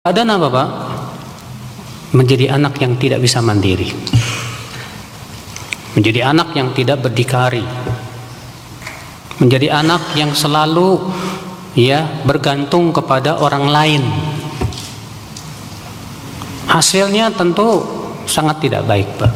Ada apa Pak? Menjadi anak yang tidak bisa mandiri, menjadi anak yang tidak berdikari, menjadi anak yang selalu bergantung kepada orang lain. Hasilnya tentu sangat tidak baik Pak.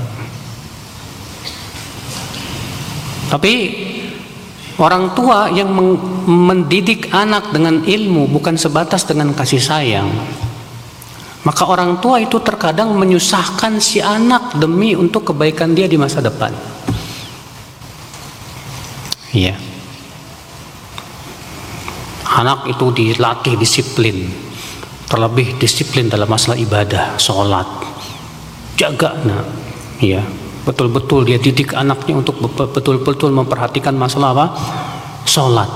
Tapi orang tua yang mendidik anak dengan ilmu bukan sebatas dengan kasih sayang, maka orang tua itu terkadang menyusahkan si anak demi untuk kebaikan dia di masa depan. Iya. Anak itu dilatih disiplin, terlebih disiplin dalam masalah ibadah, sholat. Jaga nak. Iya. Betul-betul dia didik anaknya untuk betul-betul memperhatikan masalah apa? Sholat.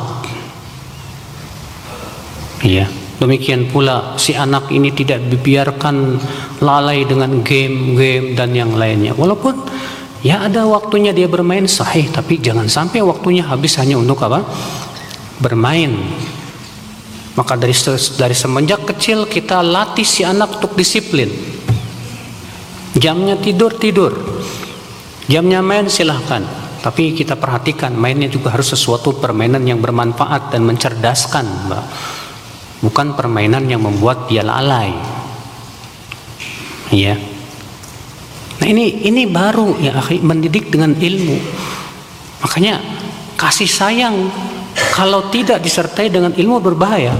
Iya. Demikian pula si anak ini tidak dibiarkan lalai dengan game-game dan yang lainnya. Walaupun ada waktunya dia bermain sahih, tapi jangan sampai waktunya habis hanya untuk apa? Bermain. Maka dari semenjak kecil kita latih si anak untuk disiplin. Jamnya tidur, jamnya main silahkan. Tapi kita perhatikan mainnya juga harus sesuatu permainan yang bermanfaat dan mencerdaskan, Mbak. Bukan permainan yang membuat dia lalai. Ya. Nah ini baru ya akhi, mendidik dengan ilmu. Makanya kasih sayang kalau tidak disertai dengan ilmu berbahaya.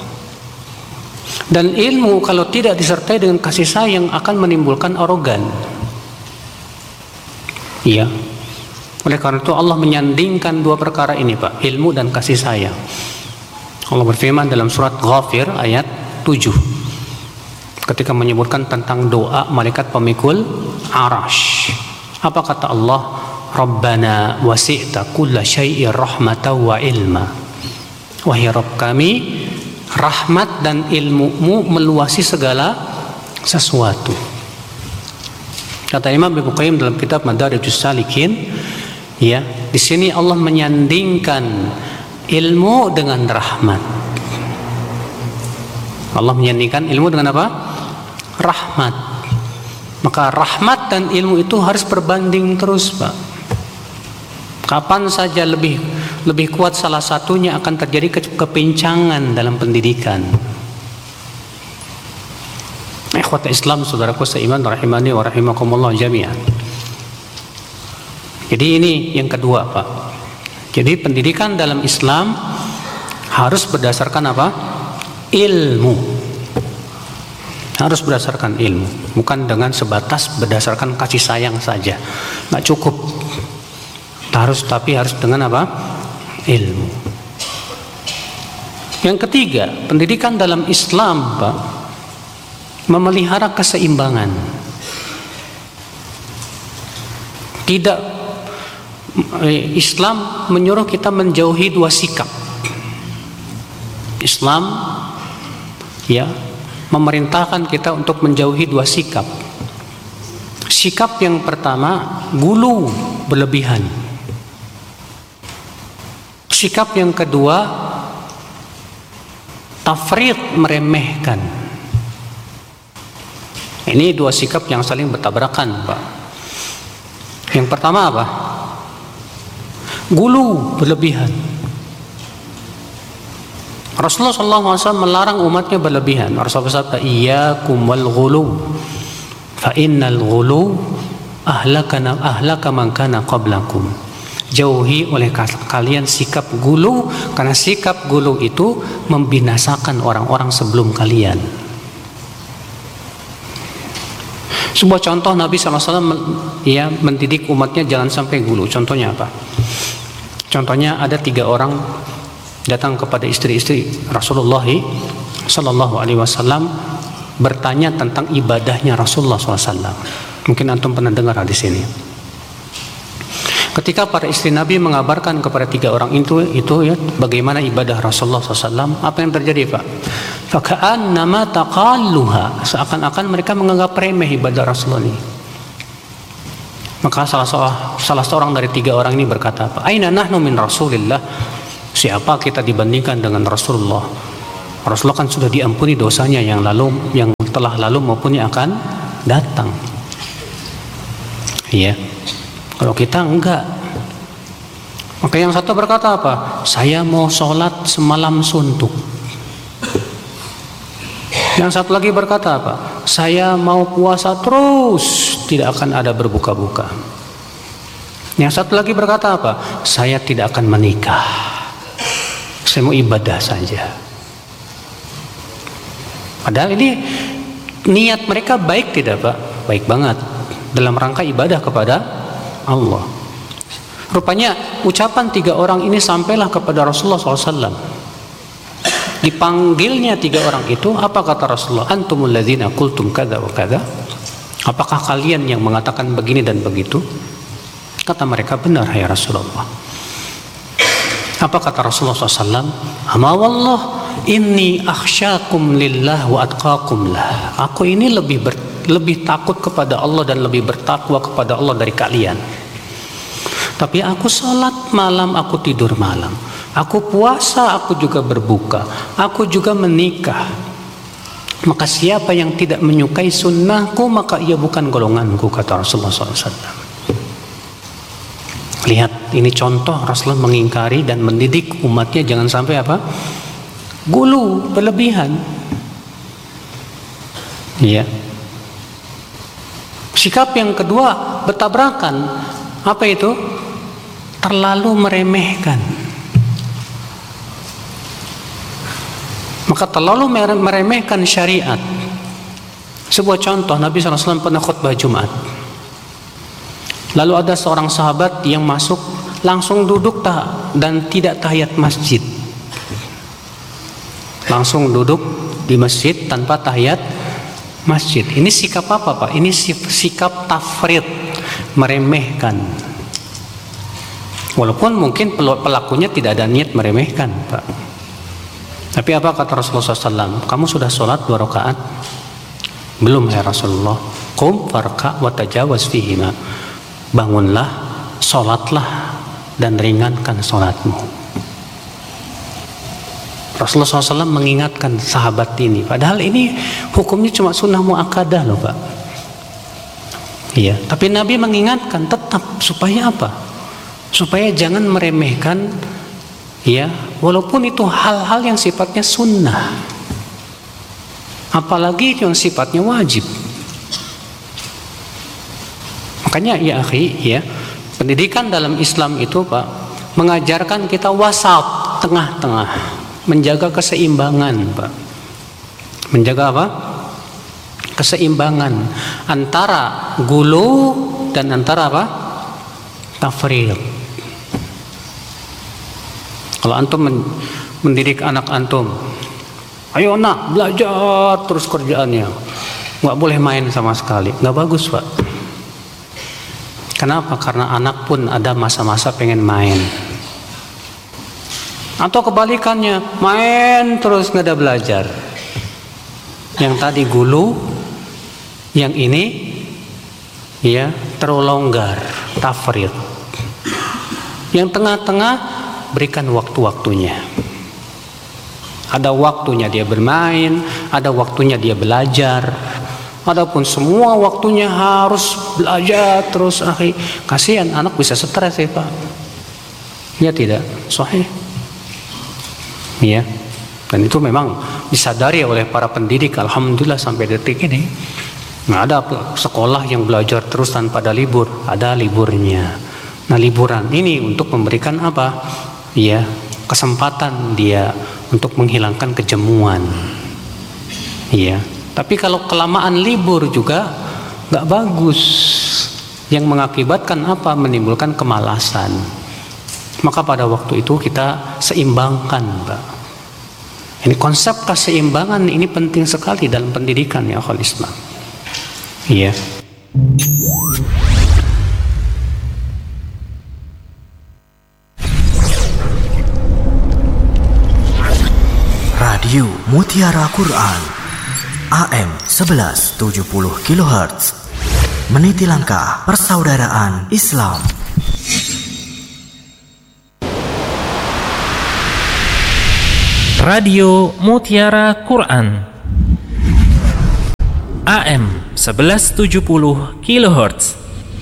Dan ilmu kalau tidak disertai dengan kasih sayang akan menimbulkan arogan. Iya. Oleh karena itu Allah menyandingkan dua perkara ini Pak, ilmu dan kasih sayang. Allah berfirman dalam surat Ghafir ayat 7 ketika menyebutkan tentang doa malaikat pemikul arash. Apa kata Allah? Rabbana wasi'ta kulla syai'in rahmatan wa ilma. Wahai Rabb kami, rahmat dan ilmu-Mu meluasi segala sesuatu. Kata Imam Ibnu Qayyim dalam kitab Madarijus Salikin, di sini Allah menyandingkan ilmu dengan rahmat. Allah menyandingkan ilmu dengan apa? Rahmat. Maka rahmat dan ilmu itu harus berbanding terus Pak. Kapan saja lebih kuat salah satunya akan terjadi kepincangan dalam pendidikan. Ikhwat Islam, saudaraku seiman rahimani wa rahimakumullah jami'an. Jadi ini yang kedua Pak. Jadi pendidikan dalam Islam harus berdasarkan apa? Ilmu. Harus berdasarkan ilmu, bukan dengan sebatas berdasarkan kasih sayang saja. Nggak cukup. Tapi harus dengan apa? Ilmu. Yang ketiga, pendidikan dalam Islam Pak, memelihara keseimbangan. Islam menyuruh kita menjauhi dua sikap. Islam memerintahkan kita untuk menjauhi dua sikap. Sikap yang pertama, gulu berlebihan. Sikap yang kedua, tafrid meremehkan. Ini dua sikap yang saling bertabrakan Pak. Yang pertama apa? Gulu berlebihan. Rasulullah SAW melarang umatnya berlebihan. Rasulullah bersabda, iyyakum wal ghulu fa innal ghulu ahlaka man kana qablakum. Jauhi oleh kalian sikap gulu, karena sikap gulu itu membinasakan orang-orang sebelum kalian. Sebuah contoh Nabi SAW mendidik umatnya jangan sampai gulu. Contohnya apa? Contohnya ada 3 orang datang kepada istri-istri Rasulullah SAW bertanya tentang ibadahnya Rasulullah SAW. Mungkin antum pernah dengar hadis ini. Ketika para istri Nabi mengabarkan kepada 3 orang itu bagaimana ibadah Rasulullah SAW, apa yang terjadi Pak? Faka'annama taqalluha, seakan-akan mereka menganggap remeh ibadah Rasulullah ini. Maka salah seorang dari 3 orang ini berkata, apa? Aina nahnu min Rasulillah? Siapa kita dibandingkan dengan Rasulullah? Rasulullah kan sudah diampuni dosanya yang telah lalu maupun yang akan datang. Iya. Kalau kita enggak. Maka yang satu berkata apa? Saya mau sholat semalam suntuk. Yang satu lagi berkata apa? Saya mau puasa terus, tidak akan ada berbuka-buka. Yang satu lagi berkata apa? Saya tidak akan menikah. Saya mau ibadah saja. Padahal ini niat mereka baik tidak Pak? Baik banget. Dalam rangka ibadah kepada Allah. Rupanya ucapan 3 orang ini sampailah kepada Rasulullah SAW. Dipanggilnya 3 orang itu, apa kata Rasulullah? Antumul ladzina qultum kadza wa kadza. Apakah kalian yang mengatakan begini dan begitu? Kata mereka, benar ya Rasulullah. Apa kata Rasulullah SAW? Ama wallah inni akhsyakum lillah wa atqakum lah. Aku ini lebih takut kepada Allah dan lebih bertakwa kepada Allah dari kalian. Tapi aku salat malam, aku tidur malam. Aku puasa, aku juga berbuka. Aku juga menikah. Maka siapa yang tidak menyukai sunnahku, maka ia bukan golonganku, kata Rasulullah SAW. Lihat, ini contoh Rasulullah mengingkari dan mendidik umatnya jangan sampai apa? Gulu, berlebihan. Iya. Sikap yang kedua bertabrakan. Apa itu? Terlalu meremehkan. Maka terlalu meremehkan syariat. Sebuah contoh, Nabi SAW pernah khutbah Jumat. Lalu ada seorang sahabat yang masuk langsung duduk dan tidak tahiyat masjid. Langsung duduk di masjid tanpa tahiyat masjid. Ini sikap apa Pak? Ini sikap tafrid, meremehkan. Walaupun mungkin pelakunya tidak ada niat meremehkan Pak. Tapi apa kata Rasulullah SAW? Kamu sudah sholat 2 rakaat? Belum ya Rasulullah. Qum farka wa tajawaz fihima. Bangunlah, sholatlah dan ringankan sholatmu. Rasulullah SAW mengingatkan sahabat ini. Padahal ini hukumnya cuma sunnah muakkadah loh Pak. Iya. Tapi Nabi mengingatkan tetap supaya apa? Supaya jangan meremehkan, ya, walaupun itu hal-hal yang sifatnya sunnah. Apalagi yang sifatnya wajib. Makanya ya akhi, ya, pendidikan dalam Islam itu Pak mengajarkan kita wasat, tengah-tengah, menjaga keseimbangan Pak. Menjaga apa? Keseimbangan antara gulu dan antara apa? Tafrid. Kalau antum mendidik anak antum, ayo nak belajar terus kerjaannya, nggak boleh main sama sekali, nggak bagus Pak. Kenapa? Karena anak pun ada masa-masa pengen main. Atau kebalikannya, main terus nggak ada belajar. Yang tadi gulu, yang ini ya terlalu longgar, tafrid. Yang tengah-tengah berikan waktu-waktunya. Ada waktunya dia bermain, ada waktunya dia belajar. Adapun semua waktunya harus belajar terus, akhi, kasihan anak bisa stres ya Pak. Ya tidak, sahih. Ya. Dan itu memang disadari oleh para pendidik, alhamdulillah sampai detik ini. Nah, ada sekolah yang belajar terus tanpa ada libur, ada liburnya. Nah, liburan ini untuk memberikan apa? Ya, kesempatan dia untuk menghilangkan kejemuan. Iya. Tapi kalau kelamaan libur juga nggak bagus, yang mengakibatkan apa? Menimbulkan kemalasan. Maka pada waktu itu kita seimbangkan, Pak. Ini konsep keseimbangan ini penting sekali dalam pendidikan ya akhwal Islam. Iya. Radio Mutiara Quran AM 1170 kHz, meniti langkah persaudaraan Islam. Radio Mutiara Quran AM 1170 kHz,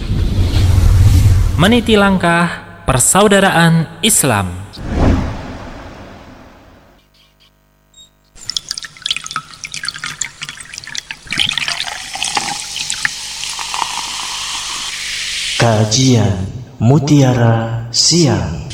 meniti langkah persaudaraan Islam. Kajian Mutiara Siang.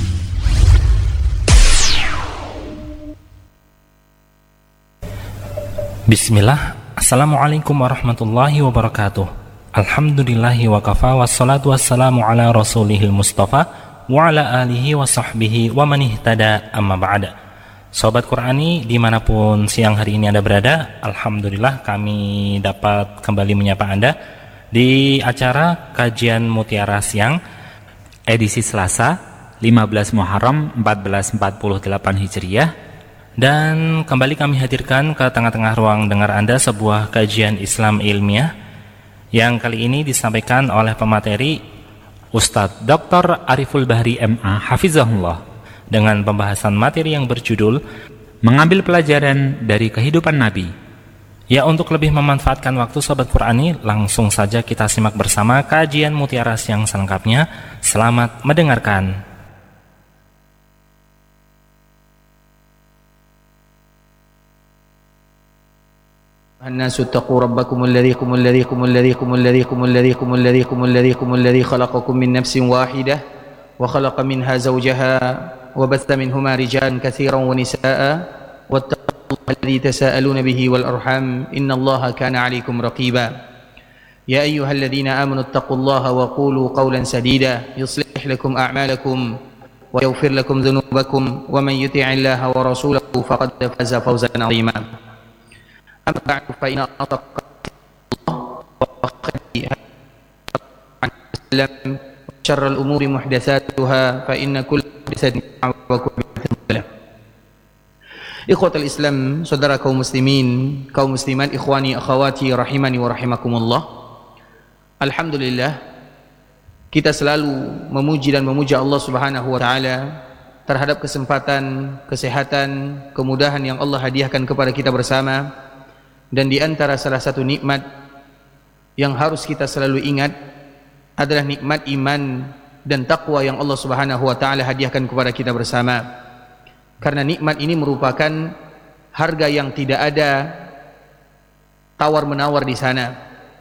Bismillah. Assalamualaikum warahmatullahi wabarakatuh. Alhamdulillahi wa kafa, wassalatu wassalamu ala rasulihil mustafa wa ala alihi wa sahbihi wa man ihtada, amma ba'da. Sobat Qurani dimanapun siang hari ini Anda berada, Alhamdulillah kami dapat kembali menyapa Anda di acara Kajian Mutiara Siang edisi Selasa 15 Muharram 1448 Hijriah. Dan kembali kami hadirkan ke tengah-tengah ruang dengar Anda sebuah kajian Islam ilmiah yang kali ini disampaikan oleh pemateri Ustadz Dr. Ariful Bahri MA Hafizahullah dengan pembahasan materi yang berjudul Mengambil Pelajaran dari Kehidupan Nabi. Ya, untuk lebih memanfaatkan waktu Sobat Qurani, langsung saja kita simak bersama kajian Mutiara Siang selengkapnya. Selamat mendengarkan. الناس اتقوا ربكم الذي خلقكم من نفس واحدة وخلق منها زوجها وبث منهما رجالا كثيرا ونساء واتقوا الله الذي تساءلون به والأرحام إن الله كان عليكم رقيبا يا أيها الذين آمنوا اتقوا الله وقولوا قولا سديدا يصلح لكم أعمالكم ويغفر لكم ذنوبكم ومن يطع الله ورسوله فقد فاز فوزا عظيما أما بعد فإن أصدق شر الأمور محدثاتها فإن كل محدثة بدعة وكل بدعة ضلالة. Ikhwatul Islam, saudara kaum muslimin, kaum muslimat, ikhwani akhwati rahimani wa rahimakumullah. Alhamdulillah, kita selalu memuji dan memuja Allah Subhanahu wa taala terhadap kesempatan, kesehatan, kemudahan yang Allah hadiahkan kepada kita bersama. Dan di antara salah satu nikmat yang harus kita selalu ingat adalah nikmat iman dan takwa yang Allah Subhanahu wa taala hadiahkan kepada kita bersama. Karena nikmat ini merupakan harga yang tidak ada tawar-menawar di sana.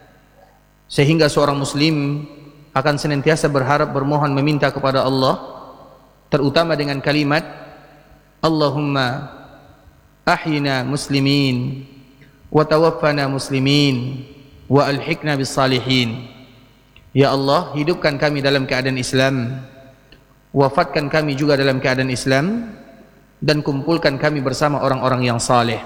Sehingga seorang muslim akan senantiasa berharap, bermohon, meminta kepada Allah, terutama dengan kalimat Allahumma ahyina muslimin wa tawaffana muslimin wa alhiqna bis salihin. Ya Allah, hidupkan kami dalam keadaan Islam, wafatkan kami juga dalam keadaan Islam, dan kumpulkan kami bersama orang-orang yang saleh.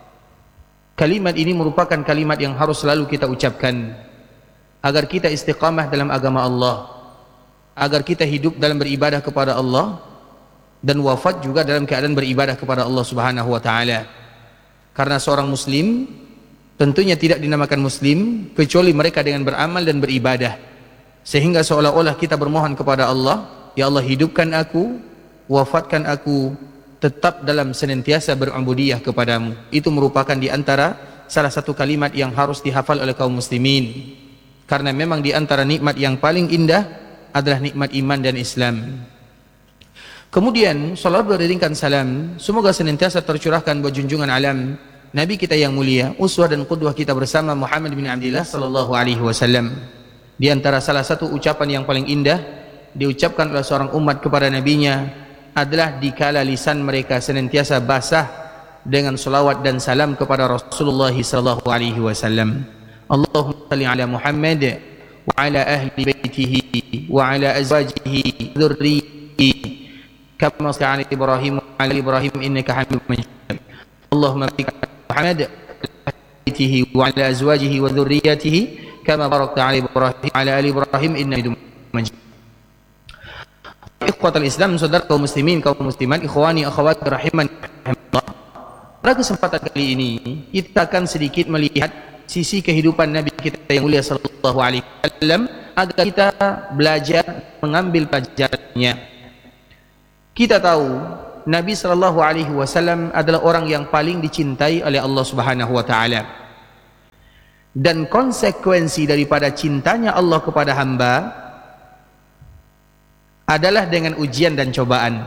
Kalimat ini merupakan kalimat yang harus selalu kita ucapkan agar kita istiqamah dalam agama Allah, agar kita hidup dalam beribadah kepada Allah dan wafat juga dalam keadaan beribadah kepada Allah Subhanahu wa taala. Karena seorang muslim tentunya tidak dinamakan muslim kecuali mereka dengan beramal dan beribadah. Sehingga seolah-olah kita bermohon kepada Allah, ya Allah, hidupkan aku, wafatkan aku, tetap dalam senantiasa berubudiyah kepadamu. Itu merupakan di antara salah satu kalimat yang harus dihafal oleh kaum muslimin. Karena memang di antara nikmat yang paling indah adalah nikmat iman dan Islam. Kemudian salawat beriringkan salam semoga senantiasa tercurahkan buat junjungan alam Nabi kita yang mulia, uswah dan qudwah kita bersama Muhammad bin Abdillah sallallahu alaihi wasallam. Di antara salah satu ucapan yang paling indah diucapkan oleh seorang umat kepada nabinya adalah dikala lisan mereka senantiasa basah dengan salawat dan salam kepada Rasulullah sallallahu alaihi wasallam. Allahumma salli ala Muhammad wa ala ahli baitihi wa ala azwajihi dzurriyyatihi kama salli ala Ibrahim wa ala Ibrahim innaka Hamidum Majid. Allahumma barik ala Muhammad baitihi wa ala azwajihi wa dzurriyyatihi kama barakta ala Ibrahim wa ala ali Ibrahim innaka Hamidum Majid. Ikhwatul Islam, saudara kaum muslimin, kaum muslimat, ikhwani akhwat rahimani rahimakumullah. Pada kesempatan kali ini kita akan sedikit melihat sisi kehidupan Nabi kita yang mulia sallallahu alaihi wasallam agar kita belajar mengambil pelajarannya. Kita tahu Nabi sallallahu alaihi wasallam adalah orang yang paling dicintai oleh Allah Subhanahu wa taala. Dan konsekuensi daripada cintanya Allah kepada hamba adalah dengan ujian dan cobaan.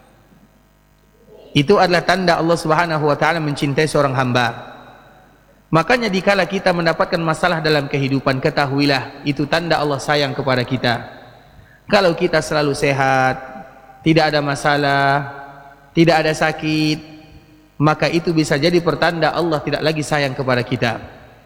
Itu adalah tanda Allah Subhanahu wa taala mencintai seorang hamba. Makanya dikala kita mendapatkan masalah dalam kehidupan, ketahuilah itu tanda Allah sayang kepada kita. Kalau kita selalu sehat, tidak ada masalah, tidak ada sakit, maka itu bisa jadi pertanda Allah tidak lagi sayang kepada kita.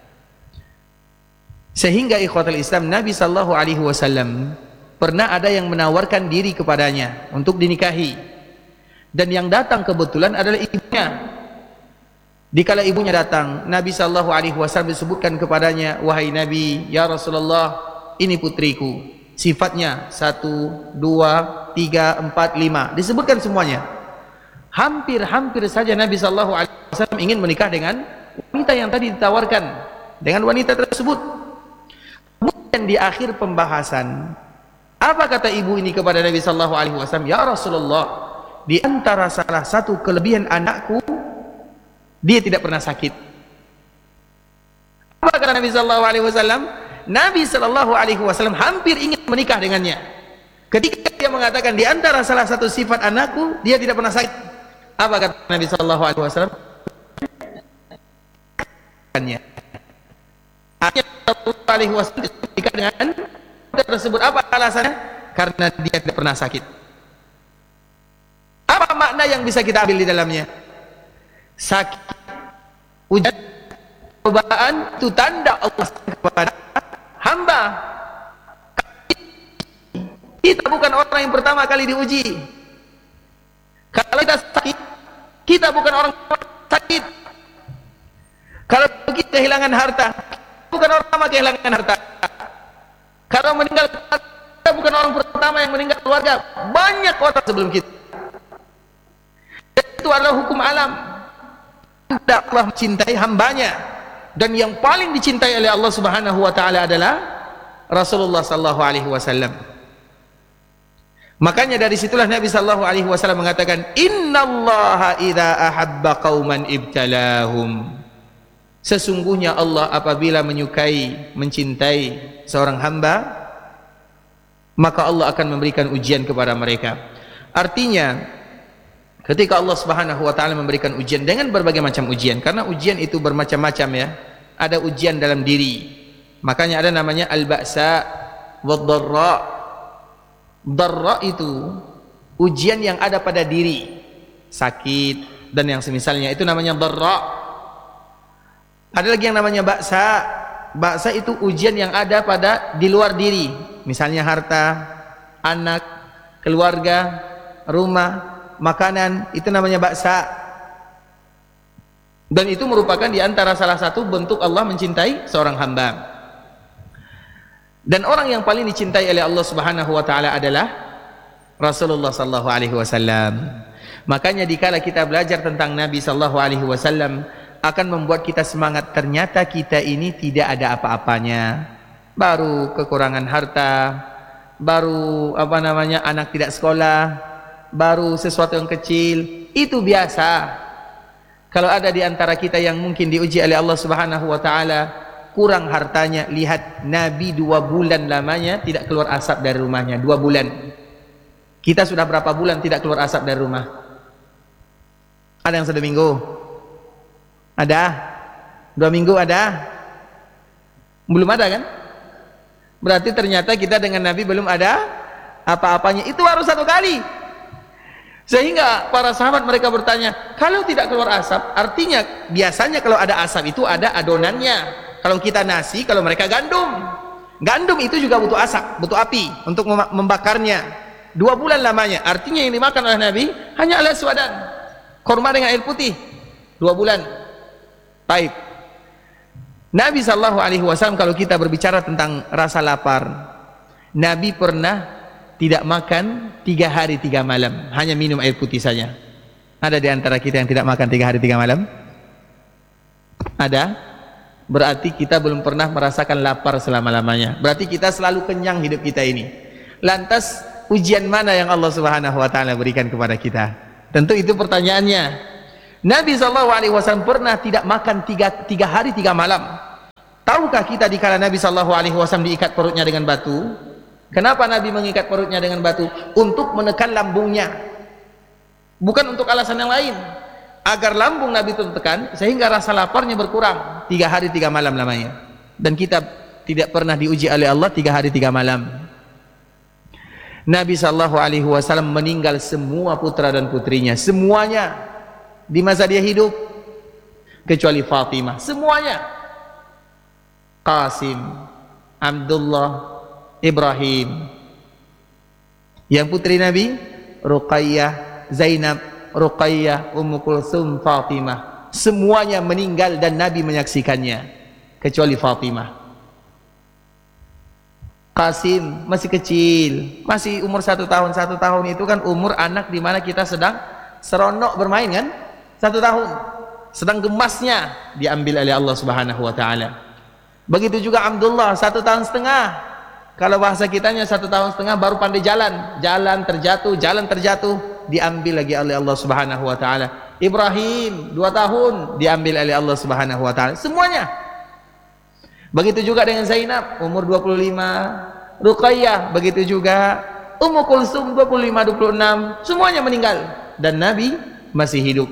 Sehingga ikhwatul Islam, Nabi sallallahu alaihi wasallam pernah ada yang menawarkan diri kepadanya untuk dinikahi, dan yang datang kebetulan adalah ibunya. Dikala ibunya datang, Nabi sallallahu alaihi wasallam disebutkan kepadanya, "Wahai Nabi, ya Rasulullah, ini putriku. Sifatnya 1, 2, 3, 4, 5." Disebutkan semuanya. Hampir saja Nabi sallallahu alaihi wasallam ingin menikah dengan wanita yang tadi ditawarkan, dengan wanita tersebut. Kemudian di akhir pembahasan, apa kata ibu ini kepada Nabi sallallahu alaihi wasallam? "Ya Rasulullah, di antara salah satu kelebihan anakku, dia tidak pernah sakit." Apa kata Nabi sallallahu alaihi wasallam? Nabi sallallahu alaihi wasallam hampir ingin menikah dengannya. Ketika dia mengatakan di antara salah satu sifat anakku, dia tidak pernah sakit. Apa kata Nabi sallallahu alaihi wasallam? Nabi sallallahu alaihi wasallam menikah dengan tersebut. Apa alasannya? Karena dia tidak pernah sakit. Apa makna yang bisa kita ambil di dalamnya? Sakit, ujian, cobaan itu tanda Allah kepada hamba. Kita bukan orang yang pertama kali diuji. Kalau kita sakit, kita bukan orang sakit. Kalau kita kehilangan harta, bukan orang pertama kehilangan harta. Kalau meninggal, kita bukan orang pertama yang meninggal keluarga. Banyak orang sebelum kita. Itu adalah hukum alam. Allah mencintai hambanya, dan yang paling dicintai oleh Allah Subhanahu wa taala adalah Rasulullah sallallahu alaihi wasallam. Makanya dari situlah Nabi sallallahu alaihi wasallam mengatakan, "Innallaha idza ahabba qauman ibtalahum." Sesungguhnya Allah apabila menyukai, mencintai seorang hamba, maka Allah akan memberikan ujian kepada mereka. Artinya, ketika Allah Subhanahu wa taala memberikan ujian dengan berbagai macam ujian, karena ujian itu bermacam-macam ya. Ada ujian dalam diri. Makanya ada namanya al-ba'sa wad-dharra. Dharra itu ujian yang ada pada diri, sakit dan yang semisalnya, itu namanya dharra. Ada lagi yang namanya ba'sa. Ba'sa itu ujian yang ada pada di luar diri, misalnya harta, anak, keluarga, rumah, makanan, itu namanya ba'sa. Dan itu merupakan di antara salah satu bentuk Allah mencintai seorang hamba. Dan orang yang paling dicintai oleh Allah Subhanahu wa taala adalah Rasulullah sallallahu alaihi wasallam. Makanya dikala kita belajar tentang Nabi sallallahu alaihi wasallam, akan membuat kita semangat. Ternyata kita ini tidak ada apa-apanya. Baru kekurangan harta, baru anak tidak sekolah, baru sesuatu yang kecil, itu biasa. Kalau ada di antara kita yang mungkin diuji oleh Allah Subhanahu wa taala, kurang hartanya, lihat Nabi 2 bulan lamanya tidak keluar asap dari rumahnya. 2 bulan. Kita sudah berapa bulan tidak keluar asap dari rumah? Ada yang 1 minggu? Ada? 2 minggu ada? Belum ada kan? Berarti ternyata kita dengan Nabi belum ada apa-apanya. Itu baru 1 kali. Sehingga para sahabat mereka bertanya, kalau tidak keluar asap, artinya biasanya kalau ada asap itu ada adonannya. Kalau kita nasi, kalau mereka gandum. Gandum itu juga butuh asap, butuh api untuk membakarnya. 2 bulan lamanya. Artinya yang dimakan oleh Nabi hanya al-aswadan, kurma dengan air putih. 2 bulan. Baik. Nabi sallallahu alaihi wasallam, kalau kita berbicara tentang rasa lapar, Nabi pernah tidak makan 3 hari 3 malam, hanya minum air putih saja. Ada di antara kita yang tidak makan 3 hari 3 malam? Ada? Berarti kita belum pernah merasakan lapar selama-lamanya. Berarti kita selalu kenyang hidup kita ini. Lantas ujian mana yang Allah Subhanahu wa taala berikan kepada kita? Tentu itu pertanyaannya. Nabi SAW pernah tidak makan tiga hari 3 malam. Tahukah kita dikala Nabi SAW diikat perutnya dengan batu? Kenapa Nabi mengikat perutnya dengan batu? Untuk menekan lambungnya, bukan untuk alasan yang lain. Agar lambung Nabi itu tertekan, sehingga rasa laparnya berkurang. 3 hari 3 malam lamanya. Dan kita tidak pernah diuji oleh Allah 3 hari 3 malam. Nabi SAW meninggal semua putra dan putrinya, semuanya di masa dia hidup, kecuali Fatimah, semuanya. Qasim, Abdullah, Ibrahim. Yang putri Nabi, Ruqayyah, Zainab, Ruqayyah, Ummu Kulsum, Fatimah, semuanya meninggal dan Nabi menyaksikannya, kecuali Fatimah. Qasim masih kecil, masih umur 1 tahun. 1 tahun itu kan umur anak di mana kita sedang seronok bermain kan? 1 tahun, sedang gemasnya, diambil oleh Allah Subhanahu wa taala. Begitu juga Abdullah, 1 tahun setengah. Kalau bahasa kitanya 1 tahun setengah baru pandai jalan, jalan terjatuh, diambil lagi oleh Allah Subhanahu wa taala. Ibrahim 2 tahun, diambil oleh Allah Subhanahu wa taala, semuanya. Begitu juga dengan Zainab, umur 25, Ruqayyah begitu juga, Ummu Kulsum 25, 26, semuanya meninggal dan Nabi masih hidup.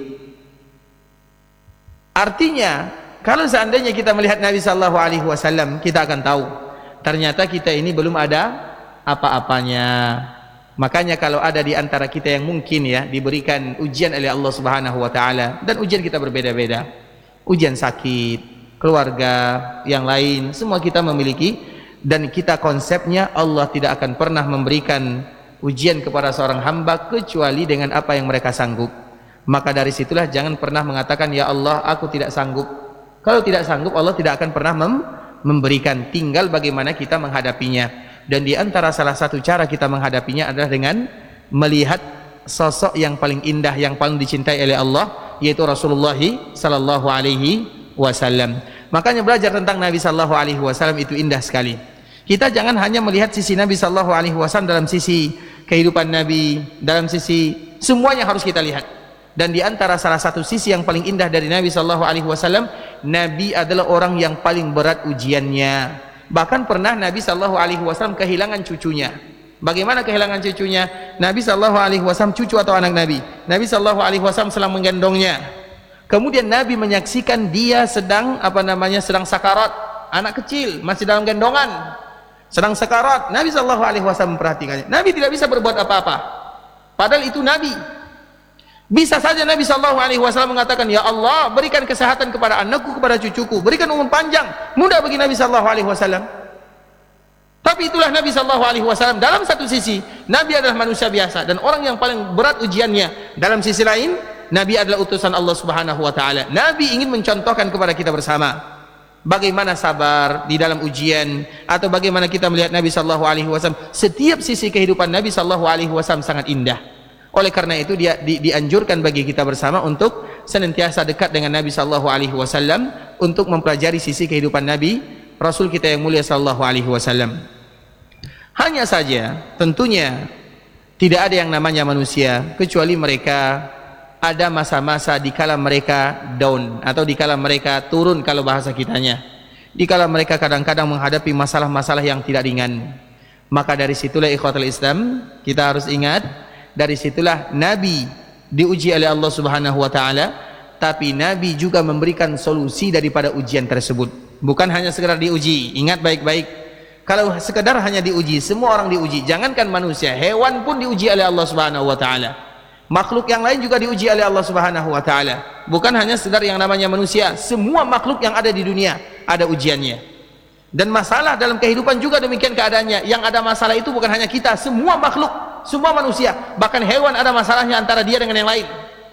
Artinya, kalau seandainya kita melihat Nabi sallallahu alaihi wasallam, kita akan tahu ternyata kita ini belum ada apa-apanya. Makanya kalau ada di antara kita yang mungkin ya diberikan ujian oleh Allah Subhanahu wa taala, dan ujian kita berbeda-beda. Ujian sakit, keluarga, yang lain, semua kita memiliki, dan kita konsepnya Allah tidak akan pernah memberikan ujian kepada seorang hamba kecuali dengan apa yang mereka sanggup. Maka dari situlah jangan pernah mengatakan ya Allah aku tidak sanggup. Kalau tidak sanggup Allah tidak akan pernah memberikan, tinggal bagaimana kita menghadapinya. Dan di antara salah satu cara kita menghadapinya adalah dengan melihat sosok yang paling indah, yang paling dicintai oleh Allah, yaitu Rasulullah sallallahu alaihi wasallam. Makanya belajar tentang Nabi sallallahu alaihi wasallam itu indah sekali. Kita jangan hanya melihat sisi Nabi sallallahu alaihi wasallam dalam sisi kehidupan Nabi, dalam sisi semuanya harus kita lihat. Dan di antara salah satu sisi yang paling indah dari Nabi sallallahu alaihi wasallam, Nabi adalah orang yang paling berat ujiannya. Bahkan pernah Nabi sallallahu alaihi wasallam kehilangan cucunya. Bagaimana kehilangan cucunya? Nabi sallallahu alaihi wasallam cucu atau anak Nabi? Nabi sallallahu alaihi wasallam sedang menggendongnya. Kemudian Nabi menyaksikan dia sedang sedang sakarat, anak kecil masih dalam gendongan, sedang sakarat. Nabi sallallahu alaihi wasallam memperhatikannya. Nabi tidak bisa berbuat apa-apa. Padahal itu Nabi. Bisa saja Nabi sallallahu alaihi wasallam mengatakan, "Ya Allah, berikan kesehatan kepada anakku, kepada cucuku, berikan umur panjang." Mudah bagi Nabi sallallahu alaihi wasallam. Tapi itulah Nabi sallallahu alaihi wasallam. Dalam satu sisi, Nabi adalah manusia biasa dan orang yang paling berat ujiannya. Dalam sisi lain, Nabi adalah utusan Allah Subhanahu wa taala. Nabi ingin mencontohkan kepada kita bersama bagaimana sabar di dalam ujian, atau bagaimana kita melihat Nabi sallallahu alaihi wasallam. Setiap sisi kehidupan Nabi sallallahu alaihi wasallam sangat indah. Oleh karena itu dia dianjurkan bagi kita bersama untuk senantiasa dekat dengan Nabi sallallahu alaihi wasallam untuk mempelajari sisi kehidupan Nabi Rasul kita yang mulia sallallahu alaihi wasallam. Hanya saja tentunya tidak ada yang namanya manusia kecuali mereka ada masa-masa di kala mereka down atau di kala mereka turun kalau bahasa kitanya. Di kala mereka kadang-kadang menghadapi masalah-masalah yang tidak ringan. Maka dari situlah ikhwatul Islam kita harus ingat, dari situlah Nabi diuji oleh Allah Subhanahu wa taala, tapi Nabi juga memberikan solusi daripada ujian tersebut. Bukan hanya sekedar diuji. Ingat baik-baik. Kalau sekedar hanya diuji, semua orang diuji. Jangankan manusia, hewan pun diuji oleh Allah Subhanahu wa taala. Makhluk yang lain juga diuji oleh Allah Subhanahu wa taala. Bukan hanya sekedar yang namanya manusia, semua makhluk yang ada di dunia ada ujiannya. Dan masalah dalam kehidupan juga demikian keadaannya. Yang ada masalah itu bukan hanya kita, semua makhluk, semua manusia, bahkan hewan ada masalahnya antara dia dengan yang lain.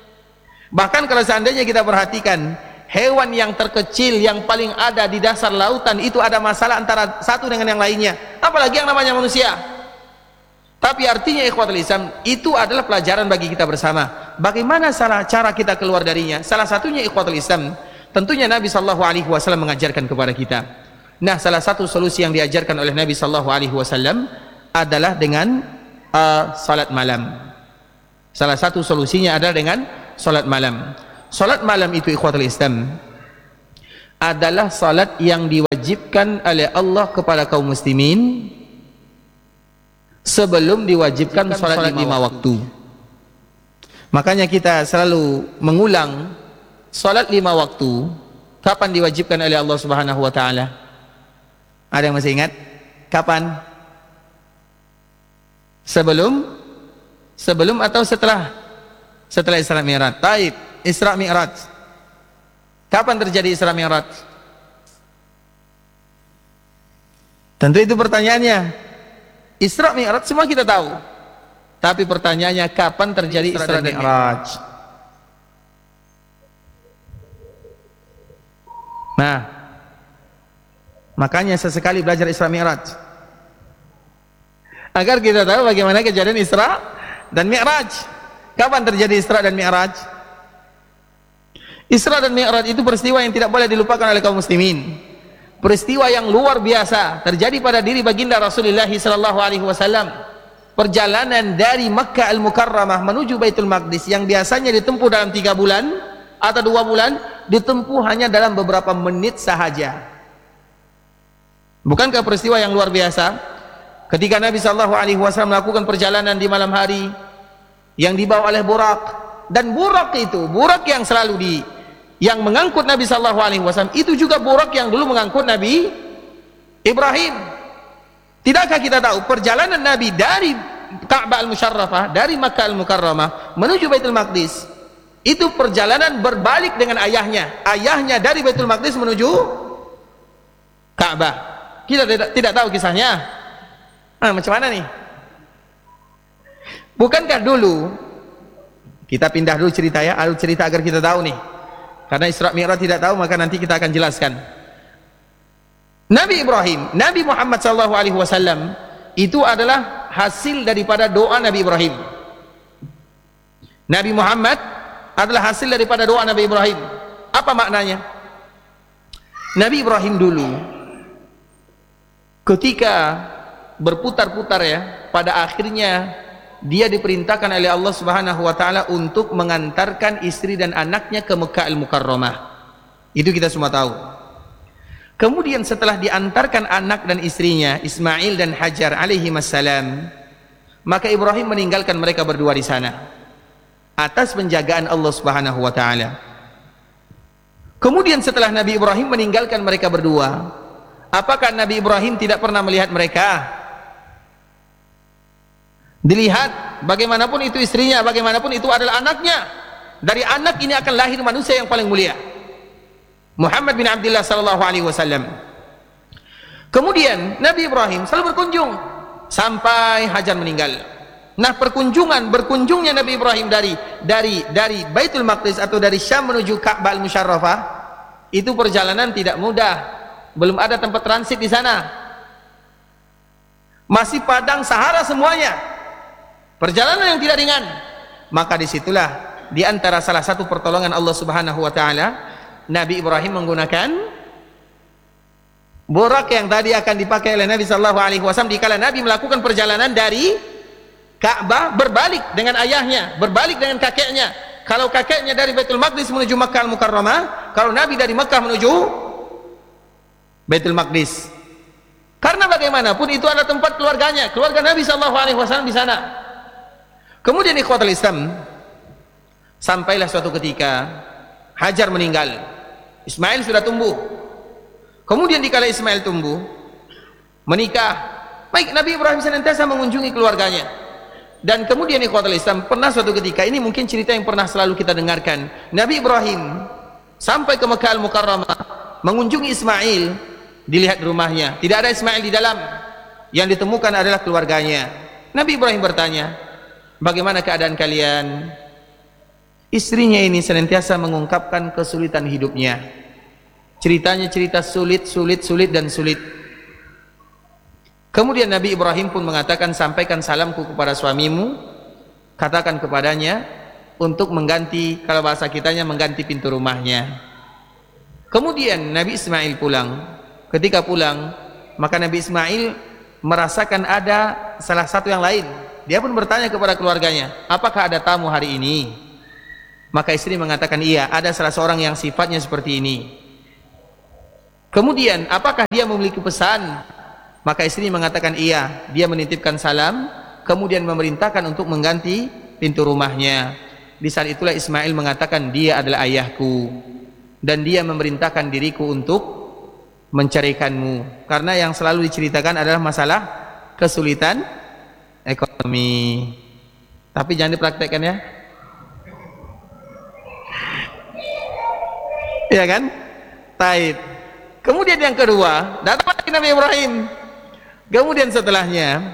Bahkan kalau seandainya kita perhatikan, hewan yang terkecil yang paling ada di dasar lautan itu ada masalah antara satu dengan yang lainnya, apalagi yang namanya manusia. Tapi artinya ikhwatul Islam, itu adalah pelajaran bagi kita bersama. Bagaimana cara kita keluar darinya? Salah satunya ikhwatul Islam, tentunya Nabi sallallahu alaihi wasallam mengajarkan kepada kita. Nah, salah satu solusi yang diajarkan oleh Nabi sallallahu alaihi wasallam adalah dengan salat malam. Salah satu solusinya adalah dengan salat malam. Salat malam itu ikhwatul Islam adalah salat yang diwajibkan oleh Allah kepada kaum muslimin sebelum diwajibkan salat 5 waktu. Makanya kita selalu mengulang salat 5 waktu kapan diwajibkan oleh Allah Subhanahu wa taala. Ada yang masih ingat? Kapan? Sebelum atau setelah? Setelah Isra Mi'raj. Taib, Isra Mi'raj. Kapan terjadi Isra Mi'raj? Tentu itu pertanyaannya. Isra Mi'raj semua kita tahu. Tapi pertanyaannya kapan terjadi Isra Mi'raj? Nah, makanya sesekali belajar Isra Mi'raj agar kita tahu bagaimana kejadian Isra dan Mi'raj. Kapan terjadi Isra dan Mi'raj? Isra dan Mi'raj itu peristiwa yang tidak boleh dilupakan oleh kaum muslimin. Peristiwa yang luar biasa terjadi pada diri baginda Rasulullah sallallahu alaihi wasallam. Perjalanan dari Makkah Al-Mukarramah menuju Baitul Maqdis yang biasanya ditempuh dalam 3 bulan atau 2 bulan, ditempuh hanya dalam beberapa menit sahaja. Bukankah peristiwa yang luar biasa? Ketika Nabi sallallahu alaihi wasallam melakukan perjalanan di malam hari yang dibawa oleh burak, dan burak itu, burak yang selalu yang mengangkut Nabi sallallahu alaihi wasallam itu juga burak yang dulu mengangkut Nabi Ibrahim. Tidakkah kita tahu perjalanan Nabi dari Ka'bah Al-Musyarrafah, dari Makkah Al-Mukarramah menuju Baitul Maqdis, itu perjalanan berbalik dengan ayahnya. Ayahnya dari Baitul Maqdis menuju Ka'bah. Kita tidak tahu kisahnya. Macam mana nih? Bukankah dulu kita pindah dulu cerita ya, alur cerita agar kita tahu nih. Karena Isra Mi'raj tidak tahu, maka nanti kita akan jelaskan. Nabi Ibrahim, Nabi Muhammad sallallahu alaihi wasallam itu adalah hasil daripada doa Nabi Ibrahim. Nabi Muhammad adalah hasil daripada doa Nabi Ibrahim. Apa maknanya? Nabi Ibrahim dulu ketika berputar-putar ya, pada akhirnya dia diperintahkan oleh Allah Subhanahu wa taala untuk mengantarkan istri dan anaknya ke Mekah Al-Mukarramah. Itu kita semua tahu. Kemudian setelah diantarkan anak dan istrinya Ismail dan Hajar alaihi wassalam, maka Ibrahim meninggalkan mereka berdua di sana atas penjagaan Allah Subhanahu wa taala. Kemudian setelah Nabi Ibrahim meninggalkan mereka berdua, apakah Nabi Ibrahim tidak pernah melihat mereka? Dilihat, bagaimanapun itu istrinya, bagaimanapun itu adalah anaknya. Dari anak ini akan lahir manusia yang paling mulia, Muhammad bin Abdullah sallallahu alaihi wasallam. Kemudian Nabi Ibrahim selalu berkunjung sampai Hajar meninggal. Nah, berkunjungnya Nabi Ibrahim dari Baitul Maqdis atau dari Syam menuju Ka'bah Al-Musyarrafah, itu perjalanan tidak mudah. Belum ada tempat transit di sana. Masih padang Sahara semuanya. Perjalanan yang tidak ringan. Maka disitulah di antara salah satu pertolongan Allah Subhanahu wa taala, Nabi Ibrahim menggunakan burak yang tadi akan dipakai oleh Nabi sallallahu alaihi wasallam dikala Nabi melakukan perjalanan dari Ka'bah berbalik dengan ayahnya, berbalik dengan kakeknya. Kalau kakeknya dari Baitul Maqdis menuju Makkah Al-Mukarramah, kalau Nabi dari Makkah menuju Baitul Maqdis. Karena bagaimanapun itu adalah tempat keluarganya, keluarga Nabi sallallahu alaihi wasallam di sana. Kemudian ikhwatul Islam, sampailah suatu ketika Hajar meninggal, Ismail sudah tumbuh. Kemudian dikala Ismail tumbuh, menikah, baik Nabi Ibrahim senantiasa mengunjungi keluarganya. Dan kemudian ikhwatul Islam, pernah suatu ketika, ini mungkin cerita yang pernah selalu kita dengarkan, Nabi Ibrahim sampai ke Makkah Al-Mukarramah mengunjungi Ismail. Dilihat rumahnya, tidak ada Ismail di dalam, yang ditemukan adalah keluarganya. Nabi Ibrahim bertanya, bagaimana keadaan kalian? Istrinya ini senantiasa mengungkapkan kesulitan hidupnya. Ceritanya cerita sulit. Kemudian Nabi Ibrahim pun mengatakan, sampaikan salamku kepada suamimu, katakan kepadanya untuk mengganti, kalau bahasa kitanya mengganti pintu rumahnya. Kemudian Nabi Ismail pulang. Ketika pulang, maka Nabi Ismail merasakan ada salah satu yang lain. Dia pun bertanya kepada keluarganya, apakah ada tamu hari ini? Maka istri mengatakan, iya, ada salah seorang yang sifatnya seperti ini. Kemudian, apakah dia memiliki pesan? Maka istri mengatakan, iya, dia menitipkan salam, kemudian memerintahkan untuk mengganti pintu rumahnya. Di saat itulah Ismail mengatakan, dia adalah ayahku, dan dia memerintahkan diriku untuk menceraikanmu. Karena yang selalu diceritakan adalah masalah kesulitan ekonomi. Tapi jangan dipraktekkan ya. Iya kan? Taib. Kemudian yang kedua, datang lagi Nabi Ibrahim. Kemudian setelahnya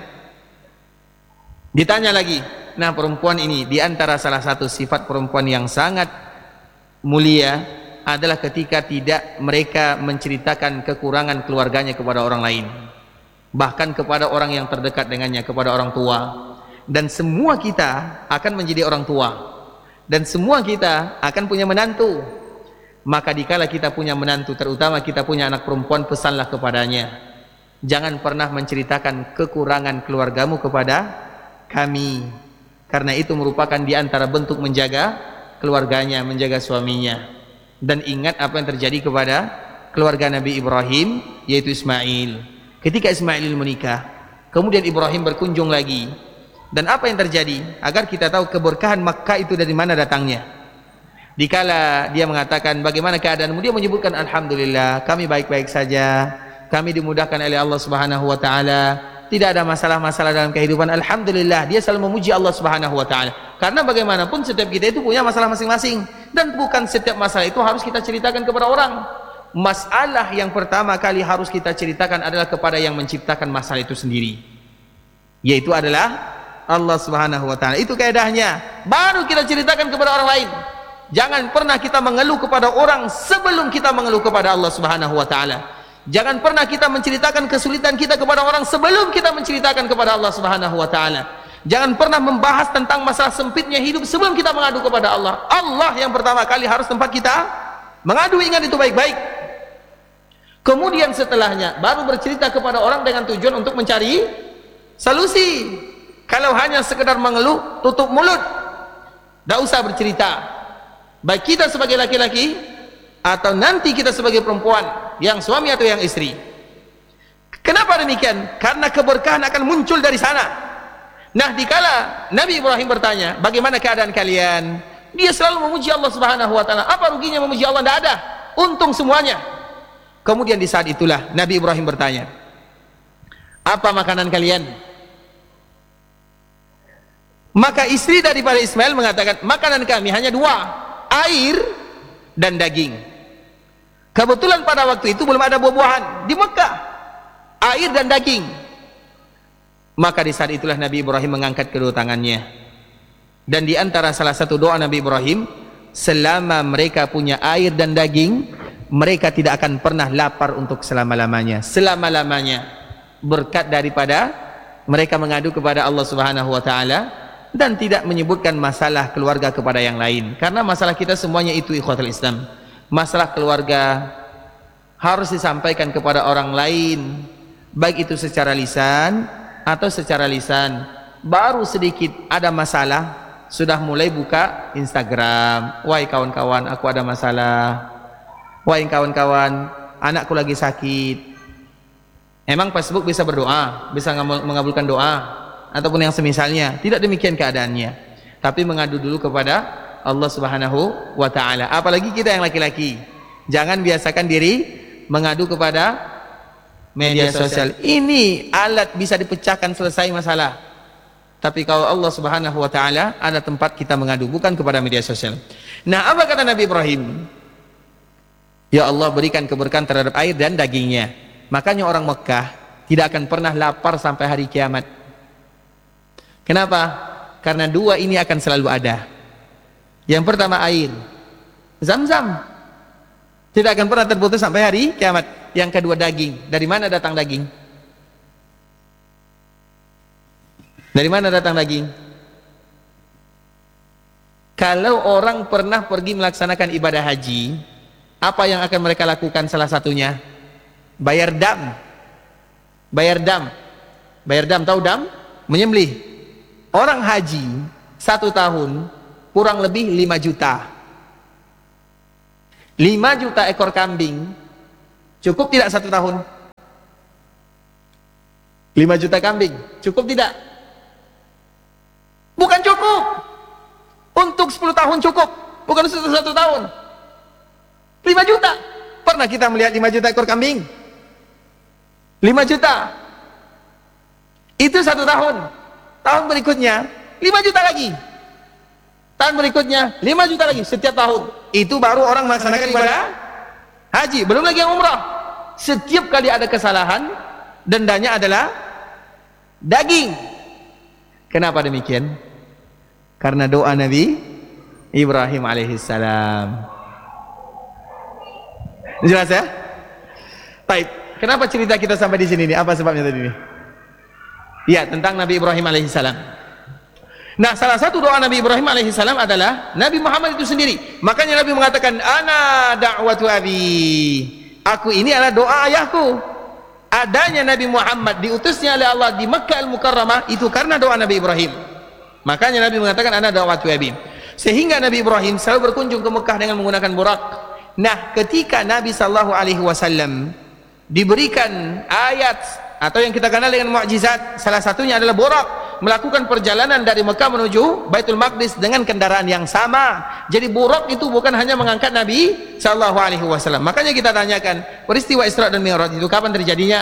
ditanya lagi. Nah, perempuan ini di antara salah satu sifat perempuan yang sangat mulia adalah ketika tidak mereka menceritakan kekurangan keluarganya kepada orang lain, bahkan kepada orang yang terdekat dengannya, kepada orang tua. Dan semua kita akan menjadi orang tua, dan semua kita akan punya menantu. Maka dikala kita punya menantu, terutama kita punya anak perempuan, pesanlah kepadanya, jangan pernah menceritakan kekurangan keluargamu kepada kami, karena itu merupakan di antara bentuk menjaga keluarganya, menjaga suaminya. Dan ingat apa yang terjadi kepada keluarga Nabi Ibrahim, yaitu Ismail. Ketika Ismail menikah, kemudian Ibrahim berkunjung lagi. Dan apa yang terjadi? Agar kita tahu keberkahan Makkah itu dari mana datangnya. Dikala dia mengatakan, bagaimana keadaanmu? Dia menyebutkan, alhamdulillah, kami baik-baik saja. Kami dimudahkan oleh Allah Subhanahu wa taala. Tidak ada masalah-masalah dalam kehidupan. Alhamdulillah, dia selalu memuji Allah Subhanahu wa taala. Karena bagaimanapun setiap kita itu punya masalah masing-masing, dan bukan setiap masalah itu harus kita ceritakan kepada orang. Masalah yang pertama kali harus kita ceritakan adalah kepada yang menciptakan masalah itu sendiri, yaitu adalah Allah Subhanahu wa taala. Itu kaedahnya. Baru kita ceritakan kepada orang lain. Jangan pernah kita mengeluh kepada orang sebelum kita mengeluh kepada Allah Subhanahu wa taala. Jangan pernah kita menceritakan kesulitan kita kepada orang sebelum kita menceritakan kepada Allah Subhanahu wa taala. Jangan pernah membahas tentang masalah sempitnya hidup sebelum kita mengadu kepada Allah. Allah yang pertama kali harus tempat kita mengadu, ingat itu baik-baik. Kemudian setelahnya baru bercerita kepada orang dengan tujuan untuk mencari solusi. Kalau hanya sekedar mengeluh, tutup mulut, tidak usah bercerita. Baik kita sebagai laki-laki atau nanti kita sebagai perempuan, yang suami atau yang istri. Kenapa demikian? Karena keberkahan akan muncul dari sana. Nah, dikala Nabi Ibrahim bertanya, bagaimana keadaan kalian? Dia selalu memuji Allah Subhanahu wa taala. Apa ruginya memuji Allah? Tidak ada. Untung semuanya. Kemudian di saat itulah Nabi Ibrahim bertanya, apa makanan kalian? Maka istri daripada Ismail mengatakan, makanan kami hanya dua, air dan daging. Kebetulan pada waktu itu belum ada buah-buahan di Mekah, air dan daging. Maka di saat itulah Nabi Ibrahim mengangkat kedua tangannya, dan di antara salah satu doa Nabi Ibrahim, selama mereka punya air dan daging, mereka tidak akan pernah lapar untuk selama-lamanya. Selama-lamanya, berkat daripada mereka mengadu kepada Allah Subhanahu wa taala dan tidak menyebutkan masalah keluarga kepada yang lain. Karena masalah kita semuanya itu ikhwatul Islam, masalah keluarga harus disampaikan kepada orang lain, baik itu secara lisan atau secara lisan. Baru sedikit ada masalah sudah mulai buka Instagram, wahai kawan-kawan aku ada masalah, wahai kawan-kawan anakku lagi sakit. Emang Facebook bisa berdoa, bisa mengabulkan doa ataupun yang semisalnya? Tidak demikian keadaannya. Tapi mengadu dulu kepada Allah Subhanahu wa taala. Apalagi kita yang laki-laki, jangan biasakan diri mengadu kepada media sosial. Ini alat bisa dipecahkan, selesai masalah. Tapi kalau Allah Subhanahu wa taala, ada tempat kita mengadu, bukan kepada media sosial. Nah, apa kata Nabi Ibrahim? Ya Allah, berikan keberkahan terhadap air dan dagingnya. Makanya orang Mekah tidak akan pernah lapar sampai hari kiamat. Kenapa? Karena dua ini akan selalu ada. Yang pertama air, Zam-Zam, tidak akan pernah terputus sampai hari kiamat. Yang kedua daging. Dari mana datang daging? Dari mana datang daging? Kalau orang pernah pergi melaksanakan ibadah haji, apa yang akan mereka lakukan? Salah satunya bayar dam. Bayar dam. Bayar dam, tahu dam? Menyembelih. orang haji 1 tahun kurang lebih 5 juta. 5 juta ekor kambing cukup tidak 1 tahun? 5 juta kambing cukup tidak? Bukan cukup. Untuk 10 tahun cukup, bukan untuk 1 tahun. 5 juta. Pernah kita melihat 5 juta ekor kambing? 5 juta. Itu 1 tahun. Tahun berikutnya 5 juta lagi. Tahun berikutnya 5 juta lagi setiap tahun. Itu baru orang melaksanakan ibadah haji, belum lagi yang umrah. Setiap kali ada kesalahan, dendanya adalah daging. Kenapa demikian? Karena doa Nabi Ibrahim alaihissalam. Jelas ya? Baik. Kenapa cerita kita sampai di sini nih? Apa sebabnya tadi nih? Ya, tentang Nabi Ibrahim alaihissalam. Nah, salah satu doa Nabi Ibrahim alaihissalam adalah Nabi Muhammad itu sendiri. Makanya Nabi mengatakan, "Ana da'watu abi." Aku ini adalah doa ayahku. Adanya Nabi Muhammad diutusnya oleh Allah di Makkah Al-Mukarramah itu karena doa Nabi Ibrahim. Makanya Nabi mengatakan, "Ana da'watu abi." Sehingga Nabi Ibrahim selalu berkunjung ke Mekah dengan menggunakan burak. Nah, ketika Nabi sallallahu alaihi wasallam diberikan ayat atau yang kita kenal dengan mukjizat, salah satunya adalah burak, melakukan perjalanan dari Mekah menuju Baitul Maqdis dengan kendaraan yang sama. Jadi burak itu bukan hanya mengangkat Nabi sallallahu alaihi wasallam. Makanya kita tanyakan, peristiwa Isra dan Mi'raj itu kapan terjadinya?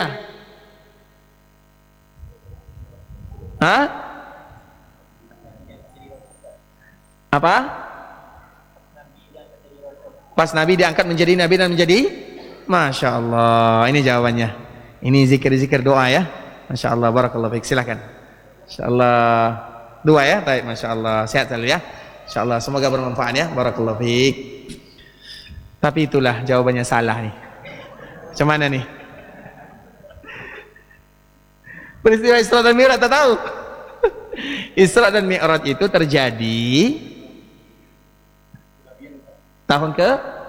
Hah? Apa? Pas Nabi diangkat menjadi Nabi dan menjadi, Masya Allah, ini jawabannya. Ini zikir-zikir doa ya. Masya Allah, barakallahu fiik. Silakan. Masya Allah. Dua ya, baik. Masya Allah, sehat selalu ya. Masya Allah, semoga bermanfaat ya. Barakallahu fiik. Tapi itulah jawabannya salah nih. Macam mana nih? Peristiwa Isra dan Mi'raj tak tahu. Isra dan Mi'raj itu terjadi tahun ke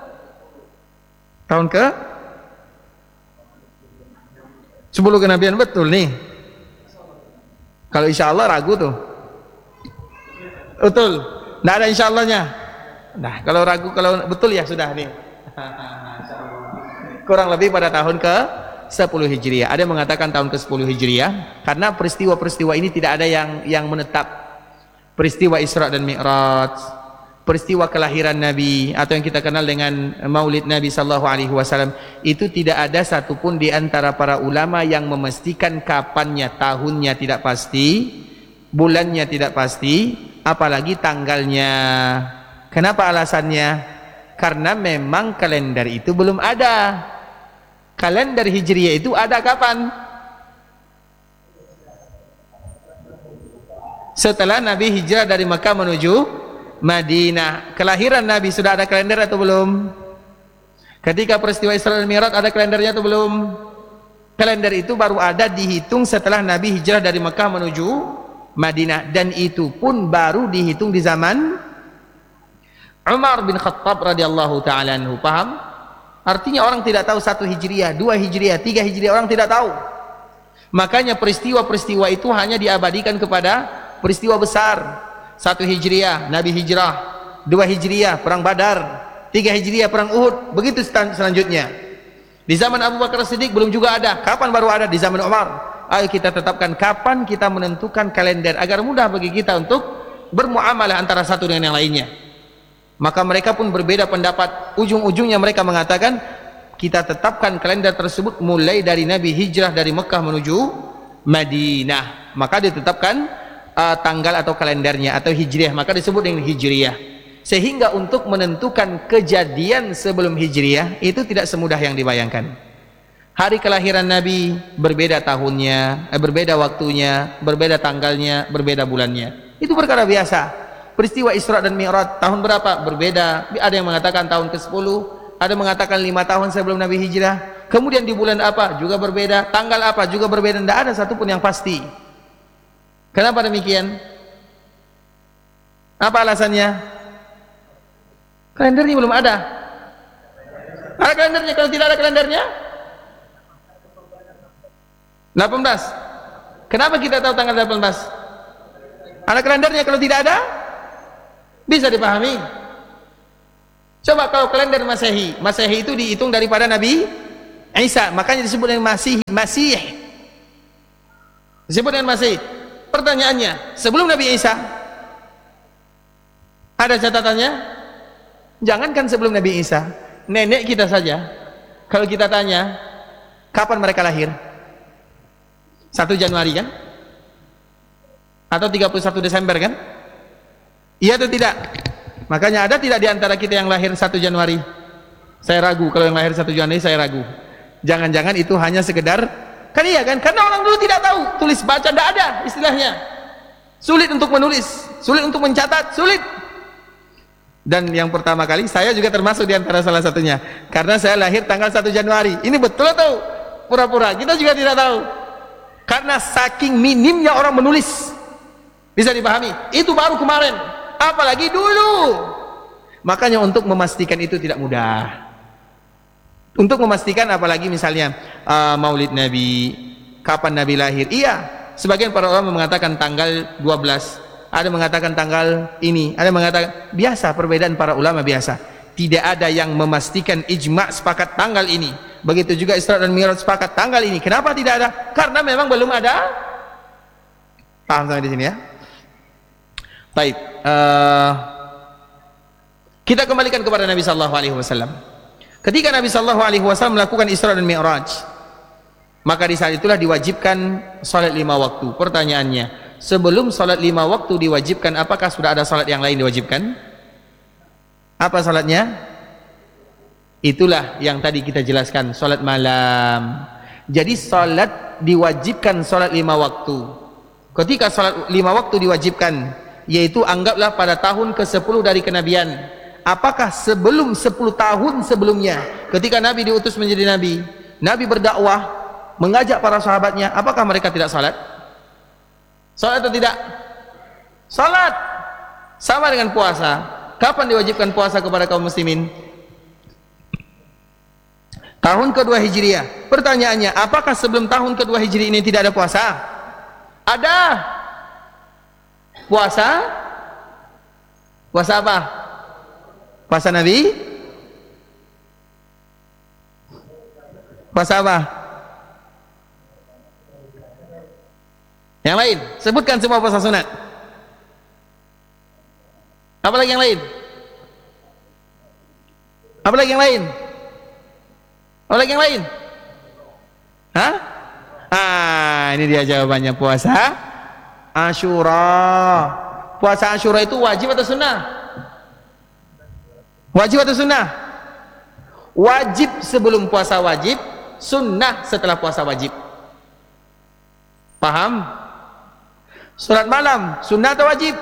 10 kenabian, betul nih. Kalau insya Allah ragu tuh. Betul. Nggak ada insya Allahnya. Nah, kalau ragu, kalau betul ya sudah nih. Kurang lebih pada tahun ke 10 Hijriah. Ada yang mengatakan tahun ke 10 Hijriah karena peristiwa-peristiwa ini tidak ada yang menetap. Peristiwa Isra dan Mi'raj, peristiwa kelahiran Nabi atau yang kita kenal dengan Maulid Nabi sallallahu alaihi wasallam, itu tidak ada satupun di antara para ulama yang memastikan kapannya, tahunnya tidak pasti, bulannya tidak pasti, apalagi tanggalnya. Kenapa alasannya? Karena memang kalender itu belum ada. Kalender Hijriah itu ada kapan? Setelah Nabi hijrah dari Makkah menuju Madinah. Kelahiran Nabi sudah ada kalender atau belum? Ketika peristiwa Isra dan Mi'raj ada kalendernya atau belum? Kalender itu baru ada dihitung setelah Nabi hijrah dari Makkah menuju Madinah, dan itu pun baru dihitung di zaman Umar bin Khattab radhiyallahu taala anhu. Paham? Artinya orang tidak tahu 1 Hijriah, 2 Hijriah, 3 Hijriah, orang tidak tahu. Makanya peristiwa-peristiwa itu hanya diabadikan kepada peristiwa besar. 1 Hijriah, Nabi hijrah. 2 Hijriah, perang Badar. 3 Hijriah, perang Uhud. Begitu selanjutnya. Di zaman Abu Bakar Siddiq belum juga ada. Kapan baru ada? Di zaman Umar. Ayo kita tetapkan kapan kita menentukan kalender agar mudah bagi kita untuk bermuamalah antara satu dengan yang lainnya. Maka mereka pun berbeda pendapat. Ujung-ujungnya mereka mengatakan kita tetapkan kalender tersebut mulai dari Nabi hijrah dari Mekah menuju Madinah. Maka ditetapkan tanggal atau kalendernya atau hijriah, maka disebut dengan hijriah. Sehingga untuk menentukan kejadian sebelum hijriah itu tidak semudah yang dibayangkan. Hari kelahiran Nabi berbeda tahunnya, berbeda waktunya, berbeda tanggalnya, berbeda bulannya. Itu perkara biasa. Peristiwa Isra dan Mi'raj tahun berapa? Berbeda. Ada yang mengatakan tahun ke-10, ada yang mengatakan 5 tahun sebelum Nabi hijrah. Kemudian di bulan apa? Juga berbeda. Tanggal apa? Juga berbeda. Tidak ada satupun yang pasti. Kenapa demikian? Apa alasannya? Kalendernya belum ada. Ada kalendernya. Kalau tidak ada kalendernya 18. Kenapa kita tahu tanggal 18? Ada kalendernya kalau tidak ada? Bisa dipahami? Coba kalau kalender Masehi, Masehi itu dihitung daripada Nabi Isa, makanya disebut dengan Masih. Disebut dengan Masih. Pertanyaannya, sebelum Nabi Isa ada catatannya? Jangankan sebelum Nabi Isa, nenek kita saja, kalau kita tanya kapan mereka lahir, 1 Januari kan? Atau 31 Desember kan? Iya atau tidak? Makanya ada tidak di antara kita yang lahir 1 Januari? Saya ragu, kalau yang lahir 1 Januari saya ragu. Jangan-jangan itu hanya sekedar, kan iya kan? Karena orang dulu tidak tahu, tulis baca tidak ada istilahnya. Sulit untuk menulis, sulit untuk mencatat, sulit. Dan yang pertama kali, saya juga termasuk di antara salah satunya. Karena saya lahir tanggal 1 Januari. Ini betul atau pura-pura? Kita juga tidak tahu. Karena saking minimnya orang menulis. Bisa dipahami? Itu baru kemarin. Apalagi dulu. Makanya untuk memastikan itu tidak mudah. Untuk memastikan apalagi misalnya Maulid Nabi, kapan Nabi lahir. Iya, sebagian para ulama mengatakan tanggal 12, ada mengatakan tanggal ini, ada mengatakan biasa, perbedaan para ulama biasa. Tidak ada yang memastikan ijma' sepakat tanggal ini. Begitu juga Isra dan Mi'raj sepakat tanggal ini. Kenapa tidak ada? Karena memang belum ada. Paham sampai di sini ya? Baik, kita kembalikan kepada Nabi sallallahu alaihi wasallam. Ketika Nabi sallallahu alaihi wasallam melakukan Isra dan Mi'raj, maka di saat itulah diwajibkan salat 5 waktu. Pertanyaannya, sebelum salat 5 waktu diwajibkan, apakah sudah ada salat yang lain diwajibkan? Apa salatnya? Itulah yang tadi kita jelaskan, salat malam. Jadi salat diwajibkan salat 5 waktu. Ketika salat 5 waktu diwajibkan, yaitu anggaplah pada tahun ke-10 dari kenabian. Apakah sebelum 10 tahun sebelumnya, ketika Nabi diutus menjadi Nabi, Nabi berdakwah, mengajak para sahabatnya, apakah mereka tidak salat? Salat atau tidak? Salat. Sama dengan puasa. Kapan diwajibkan puasa kepada kaum muslimin? Tahun kedua Hijriah. Pertanyaannya, apakah sebelum tahun kedua Hijri ini tidak ada puasa? Ada. Puasa? Puasa apa? Puasa Nabi? Puasa apa? Yang lain? Sebutkan semua puasa sunat. Apa lagi yang lain? Apa lagi yang lain? Apa lagi yang lain? Hah? Ini dia jawabannya, puasa Asyura. Puasa Asyura itu wajib atau sunnah? Wajib atau sunnah? Wajib sebelum puasa wajib, sunnah setelah puasa wajib. Paham? Salat malam, sunnah atau wajib?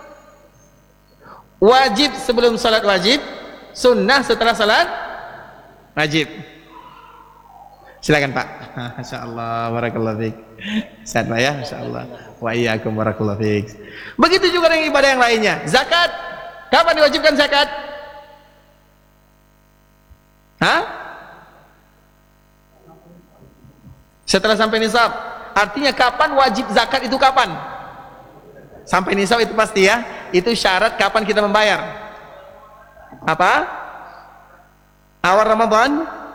Wajib sebelum salat wajib, sunnah setelah salat wajib. Silakan Pak. Masya Allah, barakallahu fiik. Sehat Pak ya, Masya Allah. Wa iyyakum barakallahu fiik. Begitu juga dengan ibadah yang lainnya. Zakat, kapan diwajibkan zakat? Hah? Setelah sampai nisab. Artinya kapan wajib zakat itu kapan? Sampai nisab itu pasti ya. Itu syarat kapan kita membayar. Apa? Awal Ramadan?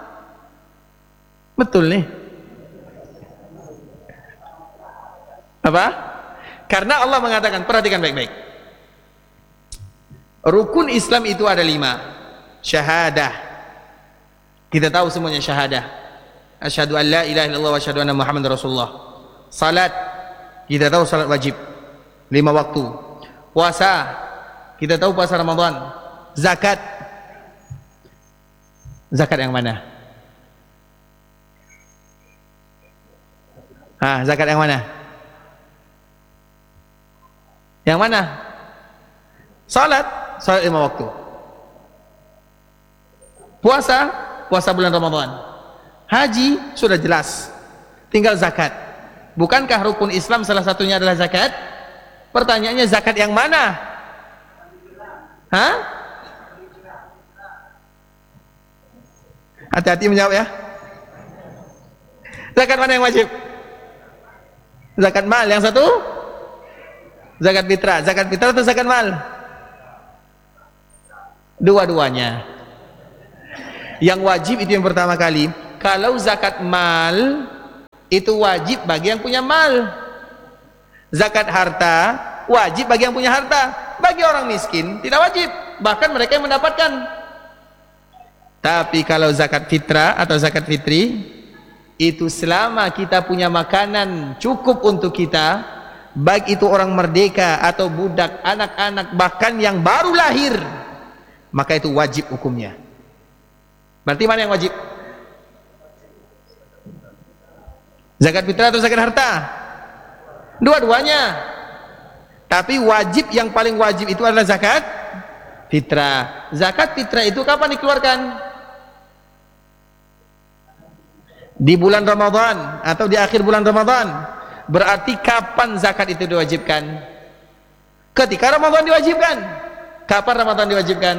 Betul nih. Apa? Karena Allah mengatakan, perhatikan baik-baik. Rukun Islam itu ada 5. Syahadah. Kita tahu semuanya syahadah. Asyhadu an la ilaha illallah wa asyhadu anna Muhammadar Rasulullah. Salat, kita tahu salat wajib 5 waktu. Puasa, kita tahu puasa Ramadan. Zakat, zakat yang mana? Zakat yang mana? Yang mana? Salat, salat 5 waktu. Puasa, puasa bulan Ramadan. Haji sudah jelas, tinggal zakat. Bukankah rukun Islam salah satunya adalah zakat? Pertanyaannya, zakat yang mana? Hah? Hati-hati menjawab ya. Zakat mana yang wajib? Zakat mal. Yang satu? Zakat fitrah atau zakat mal? Dua-duanya. Yang wajib itu yang pertama kali. Kalau zakat mal itu wajib bagi yang punya mal. Zakat harta wajib bagi yang punya harta. Bagi orang miskin tidak wajib, bahkan mereka yang mendapatkan. Tapi kalau zakat fitrah atau zakat fitri, itu selama kita punya makanan cukup untuk kita, baik itu orang merdeka atau budak, anak-anak, bahkan yang baru lahir, maka itu wajib hukumnya. Berarti mana yang wajib? Zakat fitrah atau zakat harta? Dua-duanya. Tapi wajib, yang paling wajib itu adalah zakat fitrah. Zakat fitrah itu kapan dikeluarkan? Di bulan Ramadan atau di akhir bulan Ramadan. Berarti kapan zakat itu diwajibkan? Ketika Ramadan diwajibkan. Kapan Ramadan diwajibkan?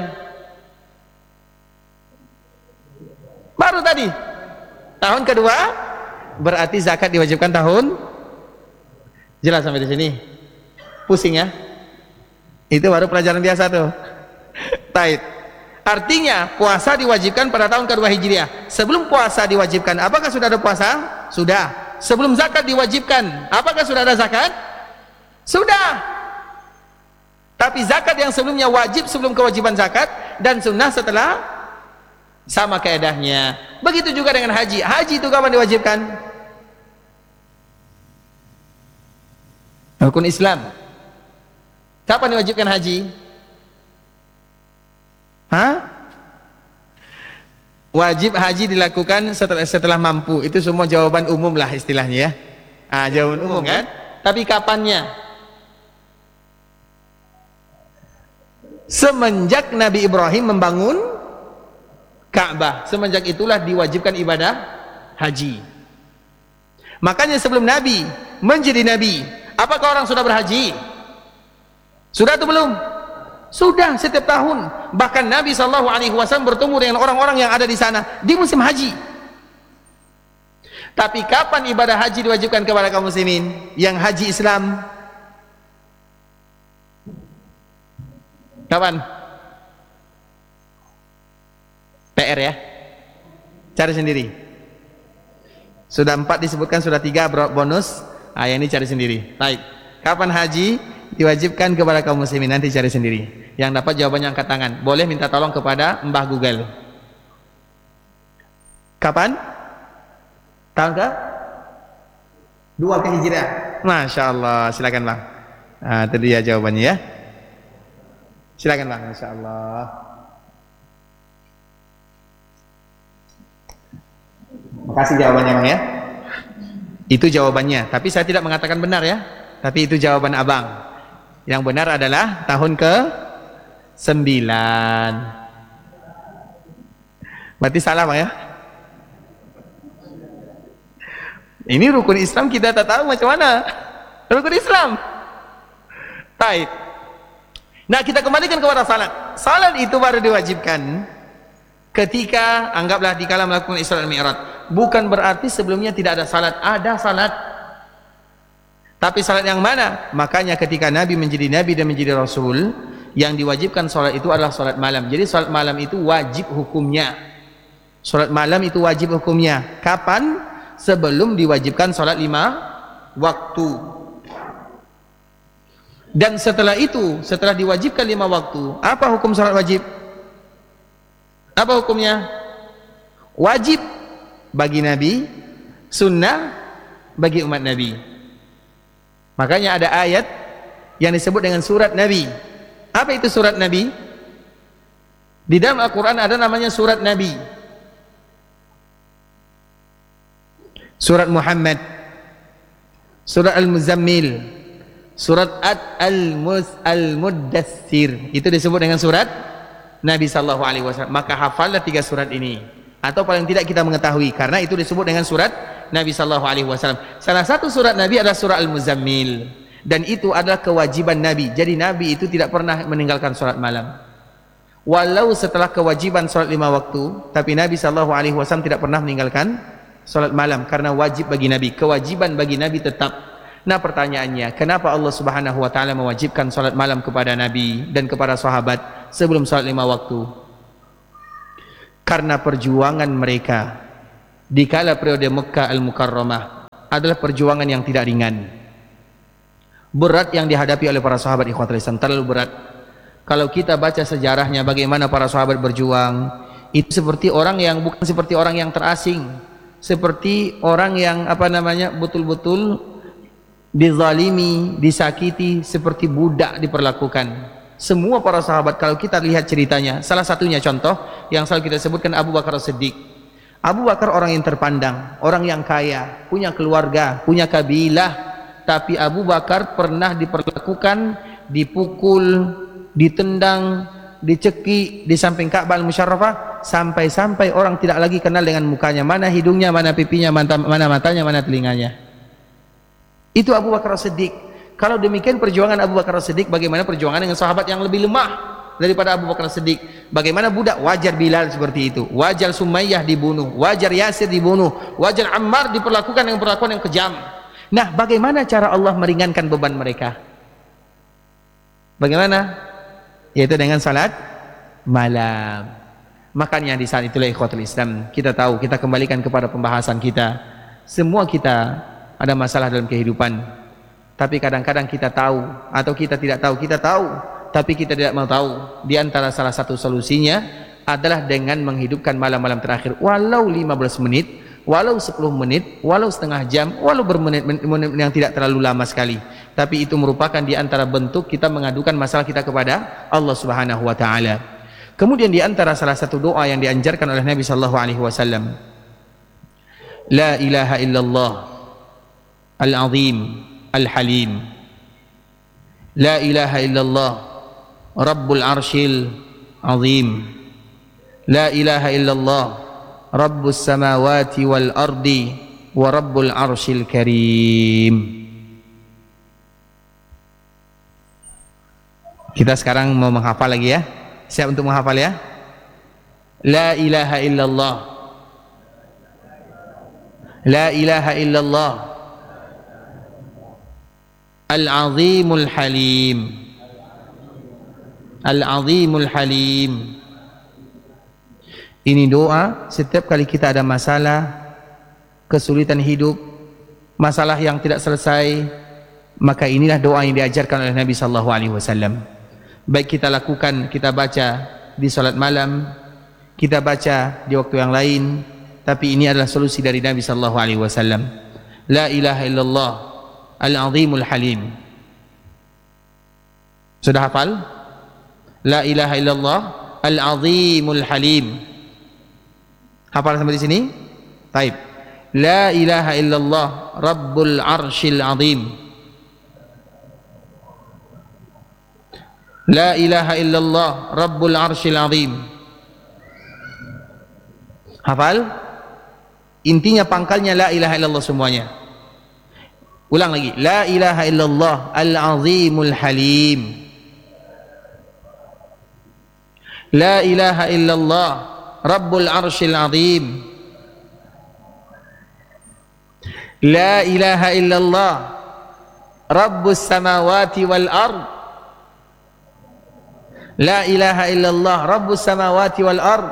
Baru tadi. Tahun kedua, berarti zakat diwajibkan tahun. Jelas sampai di sini? Pusing ya? Itu baru pelajaran biasa tuh. Taib. Artinya puasa diwajibkan pada tahun kedua Hijriah. Sebelum puasa diwajibkan, apakah sudah ada puasa? Sudah. Sebelum zakat diwajibkan, apakah sudah ada zakat? Sudah. Tapi zakat yang sebelumnya wajib sebelum kewajiban zakat, dan sunnah setelah, sama kaedahnya. Begitu juga dengan haji. Haji itu kapan diwajibkan? Rukun Islam. Kapan diwajibkan haji? Wajib haji dilakukan setelah mampu. Itu semua jawaban umum lah istilahnya ya. Jawaban umum kan? Tapi kapannya? Semenjak Nabi Ibrahim membangun Ka'bah, semenjak itulah diwajibkan ibadah haji. Makanya sebelum Nabi menjadi Nabi, apakah orang sudah berhaji? Sudah atau belum? Sudah, setiap tahun. Bahkan Nabi SAW bertemu dengan orang-orang yang ada di sana di musim haji. Tapi kapan ibadah haji diwajibkan kepada kaum muslimin yang haji Islam? Kapan? PR ya? Cari sendiri. Sudah 4 disebutkan, sudah 3 bonus. Yang ini cari sendiri. Baik. Kapan haji diwajibkan kepada kaum muslimin? Nanti cari sendiri. Yang dapat jawabannya angkat tangan. Boleh minta tolong kepada Mbah Google. Kapan? Tahun ke? 2 ke Hijriah. Masya Allah. Silakan Bang. Itu dia jawabannya ya. Silakan Bang. Masya Allah. Makasih jawabannya Bang ya. Itu jawabannya. Tapi saya tidak mengatakan benar ya. Tapi itu jawaban abang. Yang benar adalah tahun ke-9. Berarti salah Bang ya. Ini rukun Islam kita tak tahu macam mana. Rukun Islam. Baik. Nah, kita kembalikan kepada salat. Salat itu baru diwajibkan ketika, anggaplah dikala melakukan Isra dan Mi'raj. Bukan berarti sebelumnya tidak ada salat. Ada salat. Tapi salat yang mana? Makanya ketika Nabi menjadi Nabi dan menjadi Rasul, yang diwajibkan salat itu adalah salat malam. Jadi salat malam itu wajib hukumnya. Salat malam itu wajib hukumnya. Kapan? Sebelum diwajibkan salat 5 waktu. Dan setelah itu, setelah diwajibkan 5 waktu, apa hukum salat wajib? Apa hukumnya? Wajib bagi Nabi, sunnah bagi umat Nabi. Makanya ada ayat yang disebut dengan surat Nabi. Apa itu surat Nabi? Di dalam Al-Quran ada namanya surat Nabi. Surat Muhammad, surat Al-Muzammil, surat Al-Muddathir. Itu disebut dengan surat Nabi sallallahu alaihi wasallam. Maka hafallah 3 surat ini, atau paling tidak kita mengetahui, karena itu disebut dengan surat Nabi sallallahu alaihi wasallam. Salah satu surat Nabi adalah surat Al-Muzammil, dan itu adalah kewajiban Nabi. Jadi Nabi itu tidak pernah meninggalkan salat malam. Walau setelah kewajiban salat 5 waktu, tapi Nabi sallallahu alaihi wasallam tidak pernah meninggalkan salat malam, karena wajib bagi Nabi. Kewajiban bagi Nabi tetap. Nah pertanyaannya, kenapa Allah Subhanahu wa taala mewajibkan salat malam kepada Nabi dan kepada sahabat sebelum salat 5 waktu? Karena perjuangan mereka di kala periode Mekah Al-Mukarramah adalah perjuangan yang tidak ringan. Berat yang dihadapi oleh para sahabat, ikhwatul Islam, terlalu berat. Kalau kita baca sejarahnya bagaimana para sahabat berjuang, itu seperti orang yang bukan seperti orang yang terasing, seperti orang yang betul-betul dizalimi, disakiti, seperti budak diperlakukan. Semua para sahabat kalau kita lihat ceritanya, salah satunya contoh yang selalu kita sebutkan Abu Bakar As-Siddiq. Abu Bakar orang yang terpandang, orang yang kaya, punya keluarga, punya kabilah, tapi Abu Bakar pernah diperlakukan, dipukul, ditendang, dicekik di samping Ka'bah Al-Musyarrafah, sampai-sampai orang tidak lagi kenal dengan mukanya, mana hidungnya, mana pipinya, mana matanya, mana telinganya. Itu Abu Bakar As-Siddiq. Kalau demikian perjuangan Abu Bakar As-Siddiq, bagaimana perjuangan dengan sahabat yang lebih lemah daripada Abu Bakar As-Siddiq? Bagaimana budak? Wajar Bilal seperti itu, wajar Sumayyah dibunuh, wajar Yasir dibunuh, wajar Ammar diperlakukan dengan perlakuan yang kejam. Nah, bagaimana cara Allah meringankan beban mereka? Bagaimana? Yaitu dengan salat malam. Makanya di saat itulah ikhwatul Islam, kita tahu, kita kembalikan kepada pembahasan kita. Semua kita ada masalah dalam kehidupan. Tapi kadang-kadang kita tahu atau kita tidak tahu, kita tahu tapi kita tidak mau tahu. Di antara salah satu solusinya adalah dengan menghidupkan malam-malam terakhir, walau 15 menit, walau 10 menit, walau setengah jam, walau bermenit-menit yang tidak terlalu lama sekali. Tapi itu merupakan di antara bentuk kita mengadukan masalah kita kepada Allah Subhanahu wa taala. Kemudian di antara salah satu doa yang dianjurkan oleh Nabi sallallahu alaihi wasallam, la ilaha illallah al-azim al-halim, la ilaha illallah rabbul arshil azim, la ilaha illallah rabbus samawati wal ardi wa rabbul arshil karim. Kita sekarang mau menghafal lagi ya. Siap untuk menghafal ya? La ilaha illallah, la ilaha illallah al-azimul halim, al-azimul halim. Ini doa setiap kali kita ada masalah, kesulitan hidup, masalah yang tidak selesai, maka inilah doa yang diajarkan oleh Nabi sallallahu alaihi wasallam. Baik kita lakukan, kita baca di salat malam, kita baca di waktu yang lain, tapi ini adalah solusi dari Nabi sallallahu alaihi wasallam. La ilaha illallah al-azimul halim. Sudah hafal? La ilaha illallah al-azimul halim. Hafal sampai di sini? Baik. La ilaha illallah rabbul arshil azim. La ilaha illallah rabbul arshil azim. Hafal? Intinya pangkalnya la ilaha illallah semuanya. Ulang lagi, la ilaha illallah al-azimul halim, la ilaha illallah rabbul arshil azim, la ilaha illallah rabbus samawati wal ard, la ilaha illallah rabbus samawati wal ard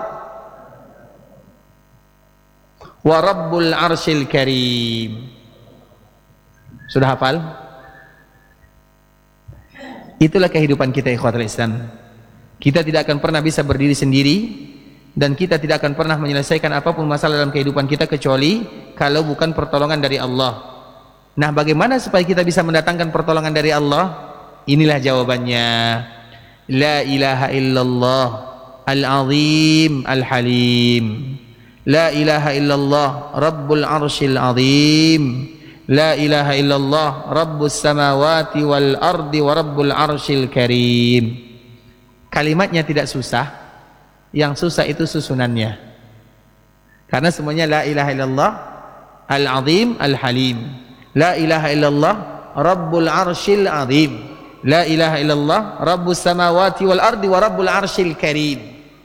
wa rabbul arshil karim. Sudah hafal? Itulah kehidupan kita ikhwatul Islam. Kita tidak akan pernah bisa berdiri sendiri dan kita tidak akan pernah menyelesaikan apapun masalah dalam kehidupan kita kecuali kalau bukan pertolongan dari Allah. Nah, bagaimana supaya kita bisa mendatangkan pertolongan dari Allah? Inilah jawabannya. La ilaha illallah al-azim al-halim, la ilaha illallah rabbul arshil azim, la ilaha illallah rabbus samawati wal ardi wa rabbul arshil karim. Kalimatnya tidak susah, yang susah itu susunannya. Karena semuanya la ilaha illallah al-azim al-halim, la ilaha illallah rabbul arshil azim, la ilaha illallah rabbus samawati wal ardi wa rabbul arshil karim.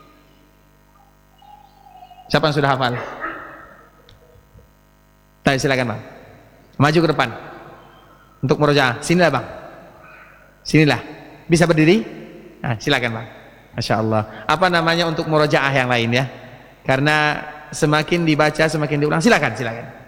Siapa yang sudah hafal? Silakan Bang, maju ke depan. Untuk murojaah. Sinilah Bang. Sinilah. Bisa berdiri? Nah, silakan Bang. Masya Allah. Apa namanya untuk murojaah yang lain ya? Karena semakin dibaca semakin diulang. Silakan, silakan.